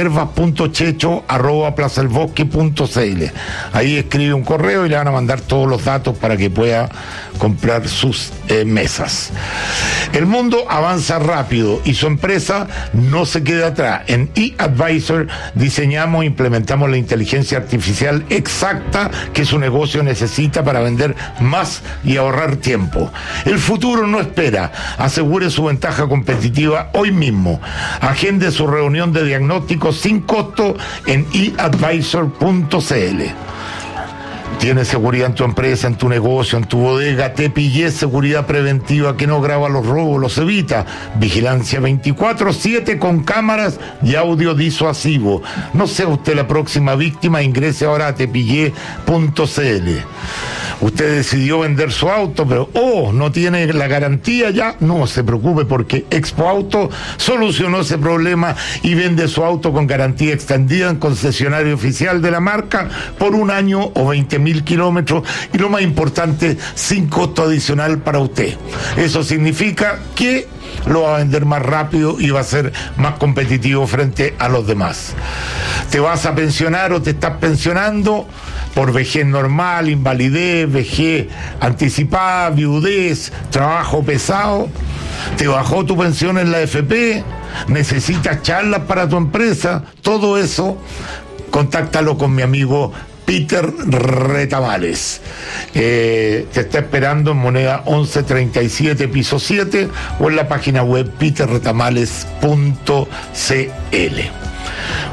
reservas.checho@plazaelbosque.cl. Ahí escribe un correo y le van a mandar todos los datos para que pueda comprar sus mesas. El mundo avanza rápido y su empresa no se queda atrás. En eAdvisor diseñamos e implementamos la inteligencia artificial exacta que su negocio necesita para vender más y ahorrar tiempo. El futuro no espera. Asegure su ventaja competitiva hoy mismo. Agende su reunión de diagnóstico sin costo en eAdvisor.cl. Tienes seguridad en tu empresa, en tu negocio, en tu bodega. Tepillé seguridad preventiva que no graba los robos, los evita. Vigilancia 24/7 con cámaras y audio disuasivo. No sea usted la próxima víctima, ingrese ahora a tepillé.cl. Usted decidió vender su auto, pero no tiene la garantía ya. No se preocupe porque Expo Auto solucionó ese problema y vende su auto con garantía extendida en concesionario oficial de la marca por 1 año o 20.000 kilómetros y lo más importante, sin costo adicional para usted. Eso significa que lo va a vender más rápido y va a ser más competitivo frente a los demás. ¿Te vas a pensionar o te estás pensionando por vejez normal, invalidez, vejez anticipada, viudez, trabajo pesado? ¿Te bajó tu pensión en la AFP? ¿Necesitas charlas para tu empresa? Todo eso, contáctalo con mi amigo Peter Retamales. Te está esperando en Moneda 1137, piso 7, o en la página web peterretamales.cl.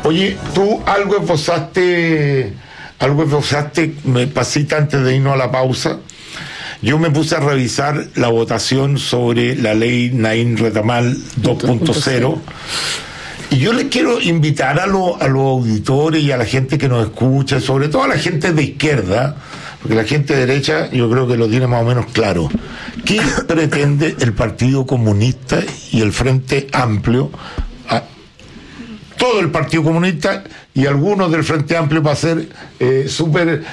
Oye, tú algo esbozaste, me pasita antes de irnos a la pausa. Yo me puse a revisar la votación sobre la ley Naim Retamal 2.0 y yo les quiero invitar a los auditores y a la gente que nos escucha, sobre todo a la gente de izquierda, porque la gente de derecha yo creo que lo tiene más o menos claro. ¿Qué pretende el Partido Comunista y el Frente Amplio? Todo el Partido Comunista y algunos del Frente Amplio para ser súper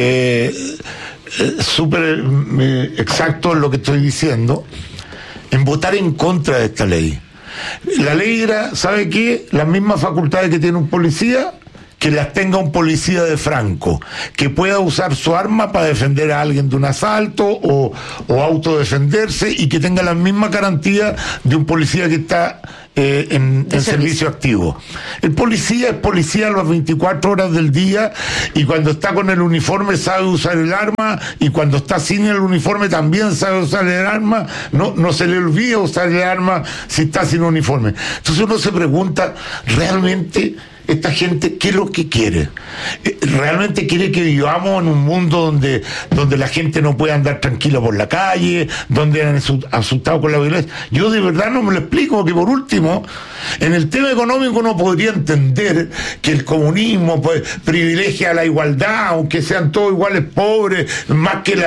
exacto en lo que estoy diciendo, en votar en contra de esta ley. La ley era, ¿sabe qué? Las mismas facultades que tiene un policía, que las tenga un policía de Franco, que pueda usar su arma para defender a alguien de un asalto o autodefenderse, y que tenga la misma garantía de un policía que está en servicio activo. El policía es policía las 24 horas del día, y cuando está con el uniforme sabe usar el arma, y cuando está sin el uniforme también sabe usar el arma. No se le olvida usar el arma si está sin uniforme. Entonces uno se pregunta, ¿realmente esta gente qué es lo que quiere? ¿Realmente quiere que vivamos en un mundo donde la gente no puede andar tranquila por la calle, donde han asustado con la violencia? Yo de verdad no me lo explico, porque por último, en el tema económico uno podría entender que el comunismo pues privilegia la igualdad, aunque sean todos iguales pobres, más que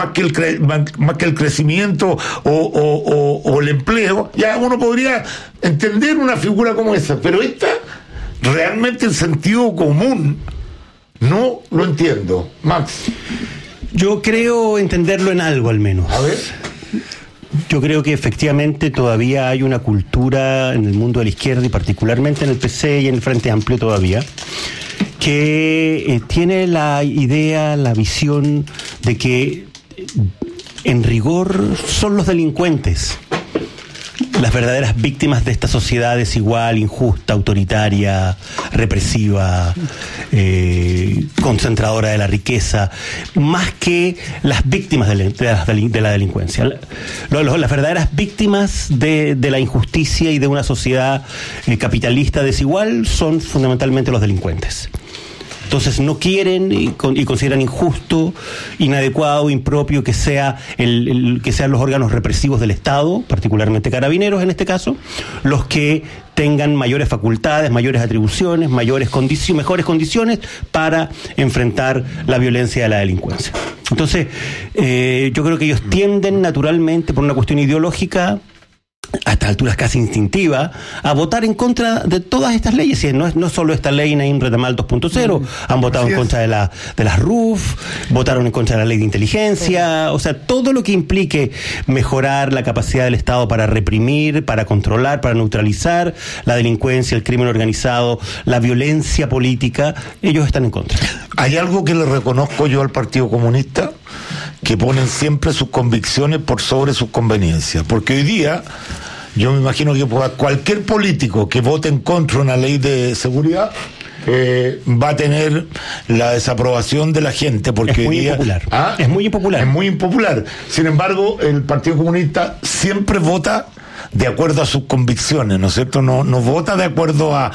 el crecimiento o el empleo. Ya uno podría entender una figura como esa, pero esta, realmente el sentido común no lo entiendo. Max. Yo creo entenderlo en algo, al menos. A ver. Yo creo que efectivamente todavía hay una cultura en el mundo de la izquierda, y particularmente en el PC y en el Frente Amplio todavía, que tiene la idea, la visión de que en rigor son los delincuentes las verdaderas víctimas de esta sociedad desigual, injusta, autoritaria, represiva, concentradora de la riqueza, más que las víctimas de la delincuencia. Las verdaderas víctimas de la injusticia y de una sociedad capitalista desigual son fundamentalmente los delincuentes. Entonces no quieren y consideran injusto, inadecuado, impropio que sean los órganos represivos del Estado, particularmente carabineros en este caso, los que tengan mayores facultades, mayores atribuciones, mejores condiciones para enfrentar la violencia de la delincuencia. Entonces, yo creo que ellos tienden naturalmente, por una cuestión ideológica, a estas alturas casi instintiva, a votar en contra de todas estas leyes. Y no solo esta ley Naim Retamal 2.0, han votado en contra de las RUF, votaron en contra de la ley de inteligencia, o sea, todo lo que implique mejorar la capacidad del Estado para reprimir, para controlar, para neutralizar la delincuencia, el crimen organizado, la violencia política, ellos están en contra. Hay algo que le reconozco yo al Partido Comunista, que ponen siempre sus convicciones por sobre sus conveniencias, porque hoy día yo me imagino que cualquier político que vote en contra de una ley de seguridad va a tener la desaprobación de la gente, porque es muy impopular. Es muy impopular. Es muy impopular. Sin embargo, el Partido Comunista siempre vota de acuerdo a sus convicciones, ¿no es cierto? No vota de acuerdo a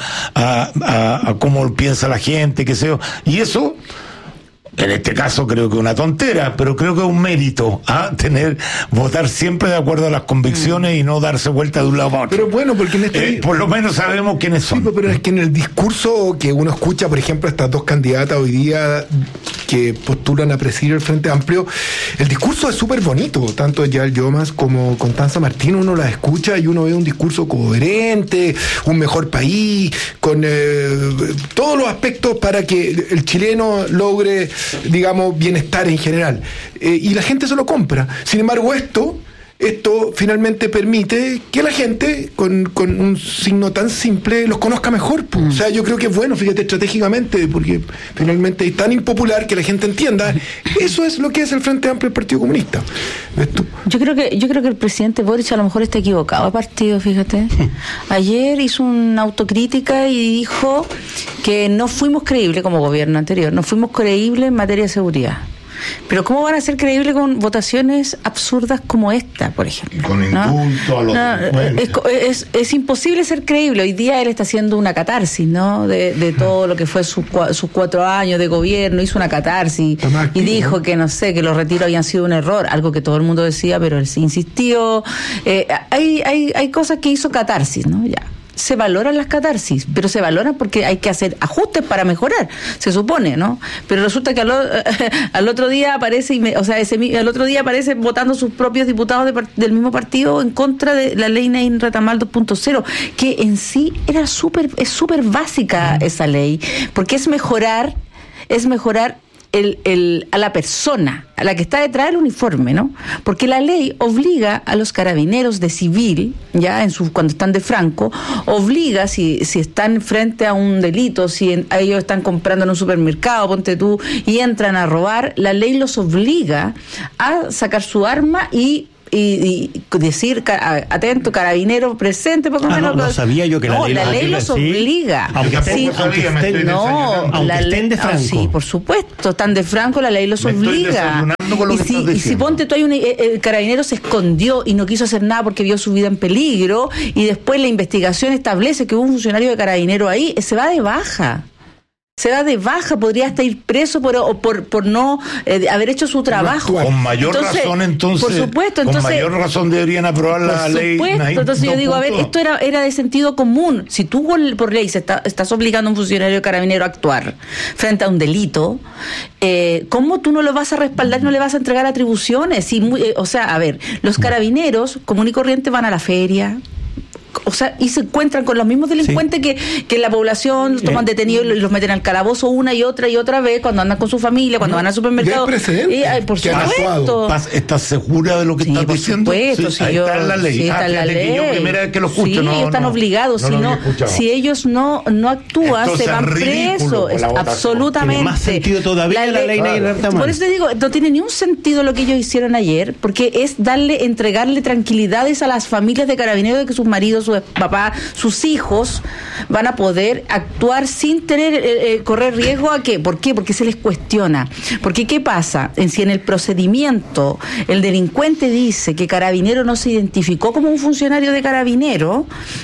cómo piensa la gente, qué sé yo. Y eso, en este caso creo que es una tontera, pero creo que es un mérito, votar siempre de acuerdo a las convicciones y no darse vuelta de un lado a otro. Pero bueno, porque en este por lo menos sabemos quiénes son. Sí, pero es que en el discurso que uno escucha, por ejemplo, estas dos candidatas hoy día que postulan a presidir el Frente Amplio, el discurso es súper bonito, tanto Yael Llomas como Constanza Martín, uno las escucha y uno ve un discurso coherente, un mejor país, con todos los aspectos para que el chileno logre, digamos, bienestar en general. Y la gente se lo compra. Sin embargo, esto finalmente permite que la gente, con un signo tan simple, los conozca mejor. O sea, yo creo que es bueno, fíjate, estratégicamente, porque finalmente es tan impopular que la gente entienda. Eso es lo que es el Frente Amplio del Partido Comunista. ¿Ves tú? Yo creo que el presidente Boric a lo mejor está equivocado a partido, fíjate. Ayer hizo una autocrítica y dijo que no fuimos creíbles como gobierno anterior, no fuimos creíbles en materia de seguridad. Pero ¿cómo van a ser creíbles con votaciones absurdas como esta, por ejemplo? Con indulto a los delincuentes. Es imposible ser creíble. Hoy día él está haciendo una catarsis, ¿no? De todo lo que fue sus 4 años de gobierno, hizo una catarsis y dijo que, no sé, que los retiros habían sido un error, algo que todo el mundo decía, pero él insistió. Hay cosas que hizo catarsis, ¿no? Ya. Se valoran las catarsis, pero se valoran porque hay que hacer ajustes para mejorar, se supone, ¿no? Pero resulta que al otro día aparece, al otro día aparece votando sus propios diputados del mismo partido en contra de la ley Nain Retamal 2.0, que en sí es súper básica esa ley, porque es mejorar a la persona, a la que está detrás del uniforme, ¿no? Porque la ley obliga a los carabineros de civil, ya cuando están de franco, obliga, si están frente a un delito, si ellos están comprando en un supermercado, ponte tú, y entran a robar, la ley los obliga a sacar su arma y decir atento, carabinero presente, por lo menos. No sabía yo que la ley los obliga. Aunque estén de franco. Sí, por supuesto, están de franco, la ley los obliga. Y si ponte tú, el carabinero se escondió y no quiso hacer nada porque vio su vida en peligro, y después la investigación establece que hubo un funcionario de carabinero ahí, se va de baja. Podría hasta ir preso por no haber hecho su trabajo. Con mayor razón, entonces. Por supuesto, con mayor razón deberían aprobar la ley. Entonces yo digo, esto era de sentido común. Si tú por ley estás obligando a un funcionario carabinero a actuar frente a un delito, ¿cómo tú no lo vas a respaldar y no le vas a entregar atribuciones? Los carabineros común y corriente van a la feria, y se encuentran con los mismos delincuentes que la población los toman detenidos y los meten al calabozo una y otra vez cuando andan con su familia, cuando van al supermercado. Por supuesto. ¿Estás segura de lo que estás diciendo? Sí, está en la ley. Sí, está en la ley. Yo primera vez que lo escucho. Sí, ellos están obligados. Si ellos no actúan, se van presos. Absolutamente. Tiene más sentido todavía la ley Nain Retamal. Por eso te digo, no tiene ni un sentido lo que ellos hicieron ayer, porque es entregarle tranquilidades a las familias de carabineros de que sus maridos, sus papás, sus hijos van a poder actuar sin tener correr riesgo a qué. ¿Por qué? Porque se les cuestiona. Porque ¿qué pasa? Si en el procedimiento el delincuente dice que Carabinero no se identificó como un funcionario de Carabinero,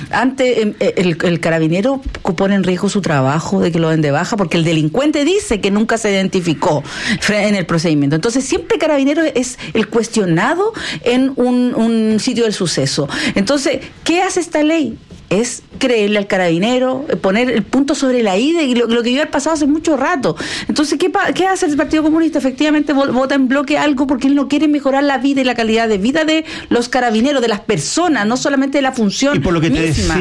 el Carabinero pone en riesgo su trabajo de que lo den de baja, porque el delincuente dice que nunca se identificó en el procedimiento. Entonces siempre Carabinero es el cuestionado en un sitio del suceso. Entonces, ¿qué hace esta ley? Es creerle al carabinero, poner el punto sobre la I de lo que iba a haber pasado hace mucho rato. Entonces, ¿qué hace el Partido Comunista? Efectivamente vota en bloque algo porque él no quiere mejorar la vida y la calidad de vida de los carabineros, de las personas, no solamente de la función. Y por lo que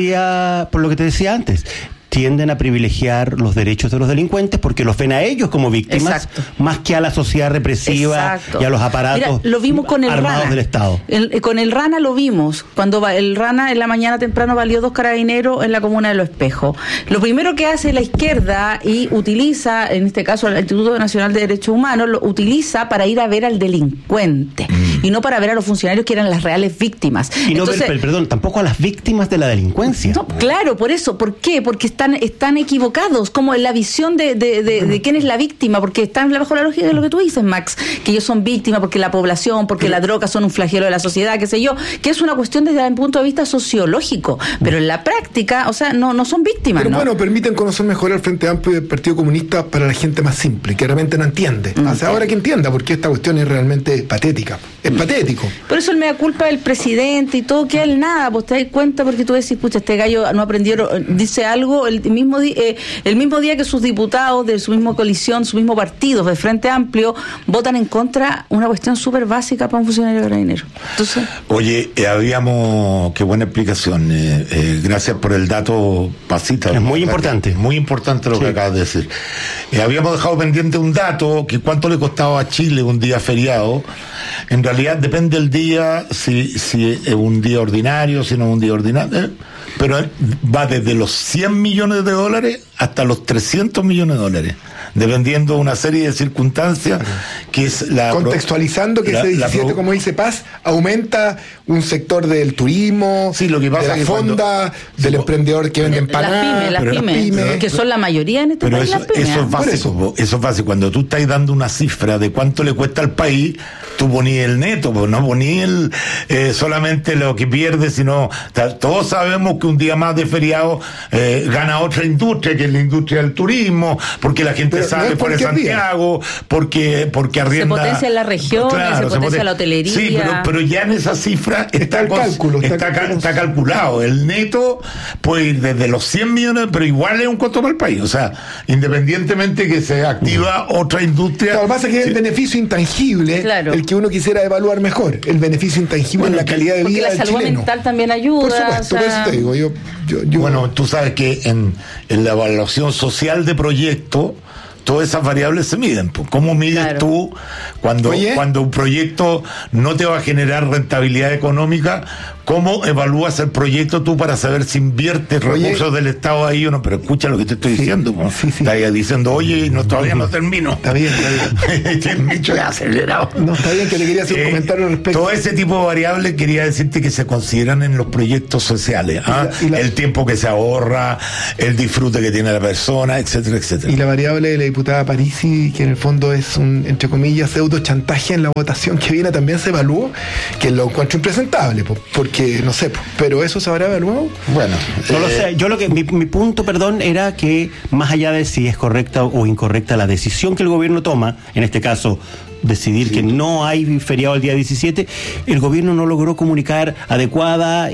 te decía antes, tienden a privilegiar los derechos de los delincuentes porque los ven a ellos como víctimas. Exacto. Más que a la sociedad represiva. Exacto. Y a los aparatos. Mira, lo vimos con el armados Rana. Del Estado. Con el Rana lo vimos, cuando el Rana en la mañana temprano valió 2 carabineros en la comuna de Los Espejos. Lo primero que hace la izquierda y utiliza, en este caso el Instituto Nacional de Derechos Humanos, lo utiliza para ir a ver al delincuente y no para ver a los funcionarios que eran las reales víctimas. Y no tampoco a las víctimas de la delincuencia. No, claro, por eso. ¿Por qué? Porque están equivocados, como en la visión de quién es la víctima, porque están bajo la lógica de lo que tú dices, Max, que ellos son víctimas porque la población, porque la droga son un flagelo de la sociedad, qué sé yo, que es una cuestión desde el punto de vista sociológico, pero en la práctica, no son víctimas. Pero bueno, permiten conocer mejor el Frente Amplio y el Partido Comunista para la gente más simple, que realmente no entiende. Ahora que entienda, porque esta cuestión es realmente patética. Es patético. Por eso el mea culpa del presidente y todo, que él nada, pues te das cuenta, porque tú decís, pucha, este gallo no aprendió, dice algo, el mismo día que sus diputados de su misma coalición, su mismo partido, de Frente Amplio, votan en contra una cuestión súper básica para un funcionario carabinero. Entonces, oye, qué buena explicación. Gracias por el dato, Pasita. Es muy importante. Muy importante lo que acabas de decir. Habíamos dejado pendiente un dato, que cuánto le costaba a Chile un día feriado. En realidad depende del día, si es un día ordinario, si no es un día ordinario. Pero va desde los 100 millones de dólares hasta los 300 millones de dólares, dependiendo de una serie de circunstancias que es la... Contextualizando que ese 17, como dice Paz, aumenta un sector del turismo, sí, lo que pasa de la fonda, del emprendedor que vende empanadas. Las pymes, que son la mayoría en este país. Pero eso es básico. Eso es básico. Cuando tú estás dando una cifra de cuánto le cuesta al país, tú ponías el neto, pues no ponías solamente lo que pierdes, sino todos sabemos que un día más de feriado gana otra industria, que es la industria del turismo, porque la gente sale por Santiago, porque arrienda. Se potencia en la región, claro, se potencia la hotelería. Sí, pero ya en esa cifra está calculado. El neto puede ir desde los 100 millones, pero igual es un costo para el país. O sea, independientemente que se activa otra industria. Lo que pasa es que es el beneficio intangible, el que uno quisiera evaluar mejor, el beneficio intangible en la calidad de vida del chileno. Porque la salud mental también ayuda. Por supuesto, por eso te digo. Yo... Bueno, tú sabes que en la evaluación social de proyectos, todas esas variables se miden. ¿Cómo mides tú cuando un proyecto no te va a generar rentabilidad económica? ¿Cómo evalúas el proyecto tú para saber si inviertes recursos del Estado ahí o no? Pero escucha lo que te estoy diciendo. Estás diciendo, oye, todavía no termino. Está bien. Este acelerado. No, está bien, que le quería hacer un comentario al respecto. Todo ese tipo de variables quería decirte que se consideran en los proyectos sociales. El tiempo que se ahorra, el disfrute que tiene la persona, etcétera, etcétera. Y la variable de la diputada Parisi, que en el fondo es un, entre comillas, pseudo chantaje en la votación que viene, también se evaluó, que lo encuentro impresentable, porque no sé, pero eso se habrá evaluado. Bueno, no lo sé. Yo mi punto, era que más allá de si es correcta o incorrecta la decisión que el gobierno toma, en este caso decidir que no hay feriado el día 17, el gobierno no logró comunicar adecuada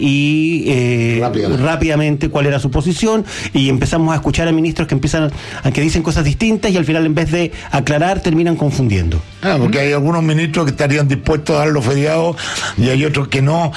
y rápidamente cuál era su posición, y empezamos a escuchar a ministros que dicen cosas distintas y al final, en vez de aclarar, terminan confundiendo. Porque hay algunos ministros que estarían dispuestos a dar los feriados y hay otros que no.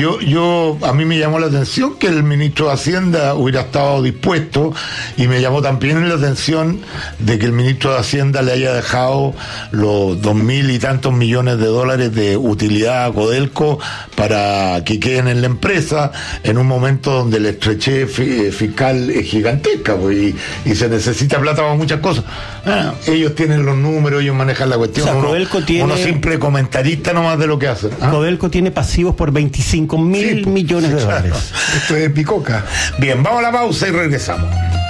A mí me llamó la atención que el ministro de Hacienda hubiera estado dispuesto, y me llamó también la atención de que el ministro de Hacienda le haya dejado los 2.000 y tantos millones de dólares de utilidad a Codelco para que queden en la empresa en un momento donde la estrechez fiscal es gigantesca, y se necesita plata para muchas cosas. Ellos tienen los números, ellos manejan la cuestión. Codelco tiene... uno simple comentarista nomás de lo que hacen. Codelco tiene pasivos por 25.000 millones de dólares. Esto es picoca. Bien, vamos a la pausa y regresamos.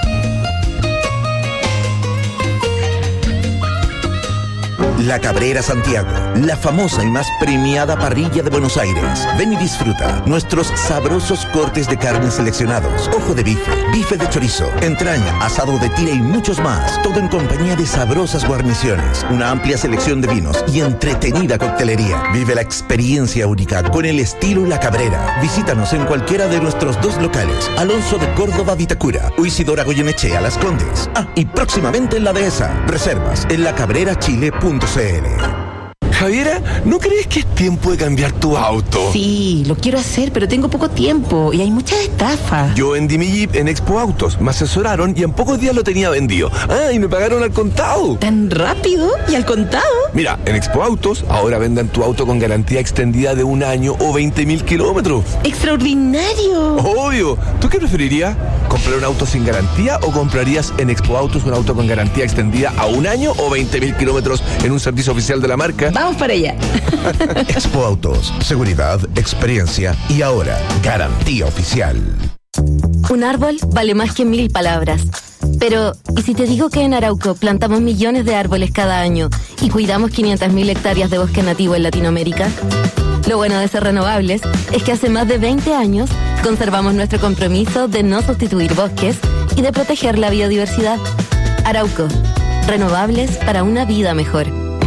La Cabrera Santiago, la famosa y más premiada parrilla de Buenos Aires. Ven y disfruta nuestros sabrosos cortes de carne seleccionados, ojo de bife, bife de chorizo, entraña, asado de tira y muchos más. Todo en compañía de sabrosas guarniciones, una amplia selección de vinos y entretenida coctelería. Vive la experiencia única con el estilo La Cabrera. Visítanos en cualquiera de nuestros 2 locales, Alonso de Córdoba, Vitacura, o Isidora Goyenechea, Las Condes. Y próximamente en la Dehesa. Reservas en lacabrerachile.cl. Javiera, ¿no crees que es tiempo de cambiar tu auto? Sí, lo quiero hacer, pero tengo poco tiempo y hay muchas estafas. Yo vendí mi Jeep en Expo Autos, me asesoraron y en pocos días lo tenía vendido. Y me pagaron al contado. ¿Tan rápido? ¿Y al contado? Mira, en Expo Autos ahora vendan tu auto con garantía extendida de 1 año o 20.000 kilómetros. ¡Extraordinario! Obvio. ¿Tú qué preferirías? ¿Comprar un auto sin garantía o comprarías en Expo Autos un auto con garantía extendida a 1 año o 20.000 kilómetros en un servicio oficial de la marca? Vamos para allá. Expo Autos, seguridad, experiencia y ahora garantía oficial. Un árbol vale más que 1000 palabras. Pero, ¿y si te digo que en Arauco plantamos millones de árboles cada año y cuidamos 500.000 hectáreas de bosque nativo en Latinoamérica? Lo bueno de ser renovables es que hace más de 20 años conservamos nuestro compromiso de no sustituir bosques y de proteger la biodiversidad. Arauco, renovables para una vida mejor.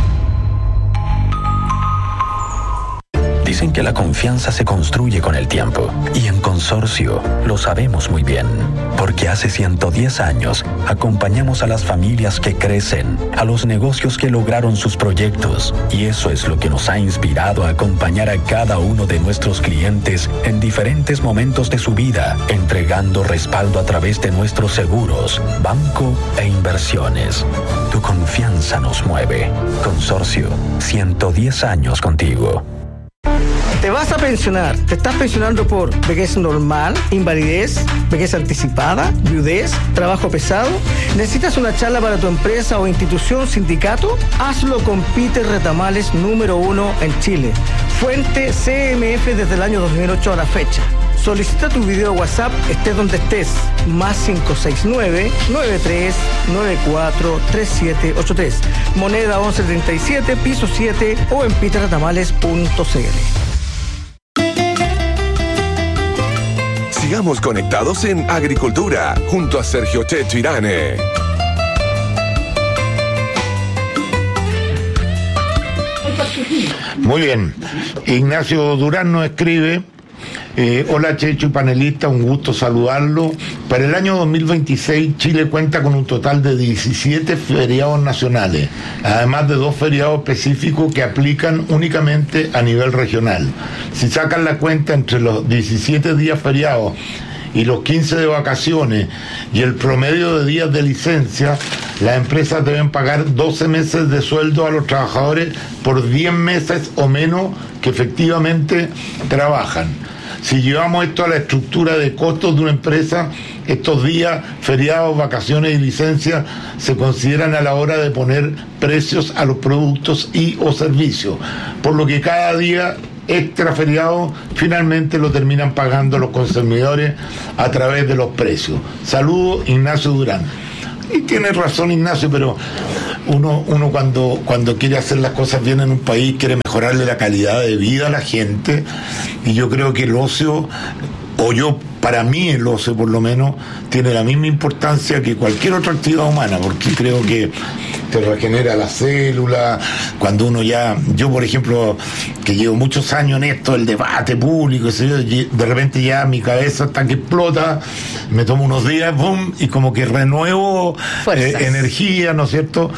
Dicen que la confianza se construye con el tiempo, y en Consorcio lo sabemos muy bien, porque hace 110 años acompañamos a las familias que crecen, a los negocios que lograron sus proyectos, y eso es lo que nos ha inspirado a acompañar a cada uno de nuestros clientes en diferentes momentos de su vida, entregando respaldo a través de nuestros seguros, banco e inversiones. Tu confianza nos mueve. Consorcio, 110 años contigo. Te vas a pensionar. Te estás pensionando por vejez normal, invalidez, vejez anticipada, viudez, trabajo pesado. ¿Necesitas una charla para tu empresa o institución, sindicato? Hazlo con Peter Retamales, número 1 en Chile. Fuente CMF desde el año 2008 a la fecha. Solicita tu video WhatsApp, estés donde estés. Más 569-9394-3783. Moneda 1137, piso 7 o en peterretamales.cl. Sigamos conectados en Agricultura, junto a Sergio Checho Irane. Muy bien. Ignacio Durán nos escribe: hola Checho y panelista, un gusto saludarlo. Para el año 2026 Chile cuenta con un total de 17 feriados nacionales, además de 2 feriados específicos que aplican únicamente a nivel regional. Si sacan la cuenta entre los 17 días feriados y los 15 de vacaciones y el promedio de días de licencia, las empresas deben pagar 12 meses de sueldo a los trabajadores por 10 meses o menos que efectivamente trabajan. Si llevamos esto a la estructura de costos de una empresa, estos días, feriados, vacaciones y licencias se consideran a la hora de poner precios a los productos y o servicios, por lo que cada día extra feriado finalmente lo terminan pagando los consumidores a través de los precios. Saludos, Ignacio Durán. Y tiene razón Ignacio, pero uno cuando quiere hacer las cosas bien en un país quiere mejorarle la calidad de vida a la gente, y yo creo que el ocio, para mí el ocio por lo menos, tiene la misma importancia que cualquier otra actividad humana, porque creo que te regenera la célula, cuando uno yo por ejemplo, que llevo muchos años en esto, el debate público, de repente ya mi cabeza hasta que explota, me tomo unos días, boom, y como que renuevo energía, ¿no es cierto?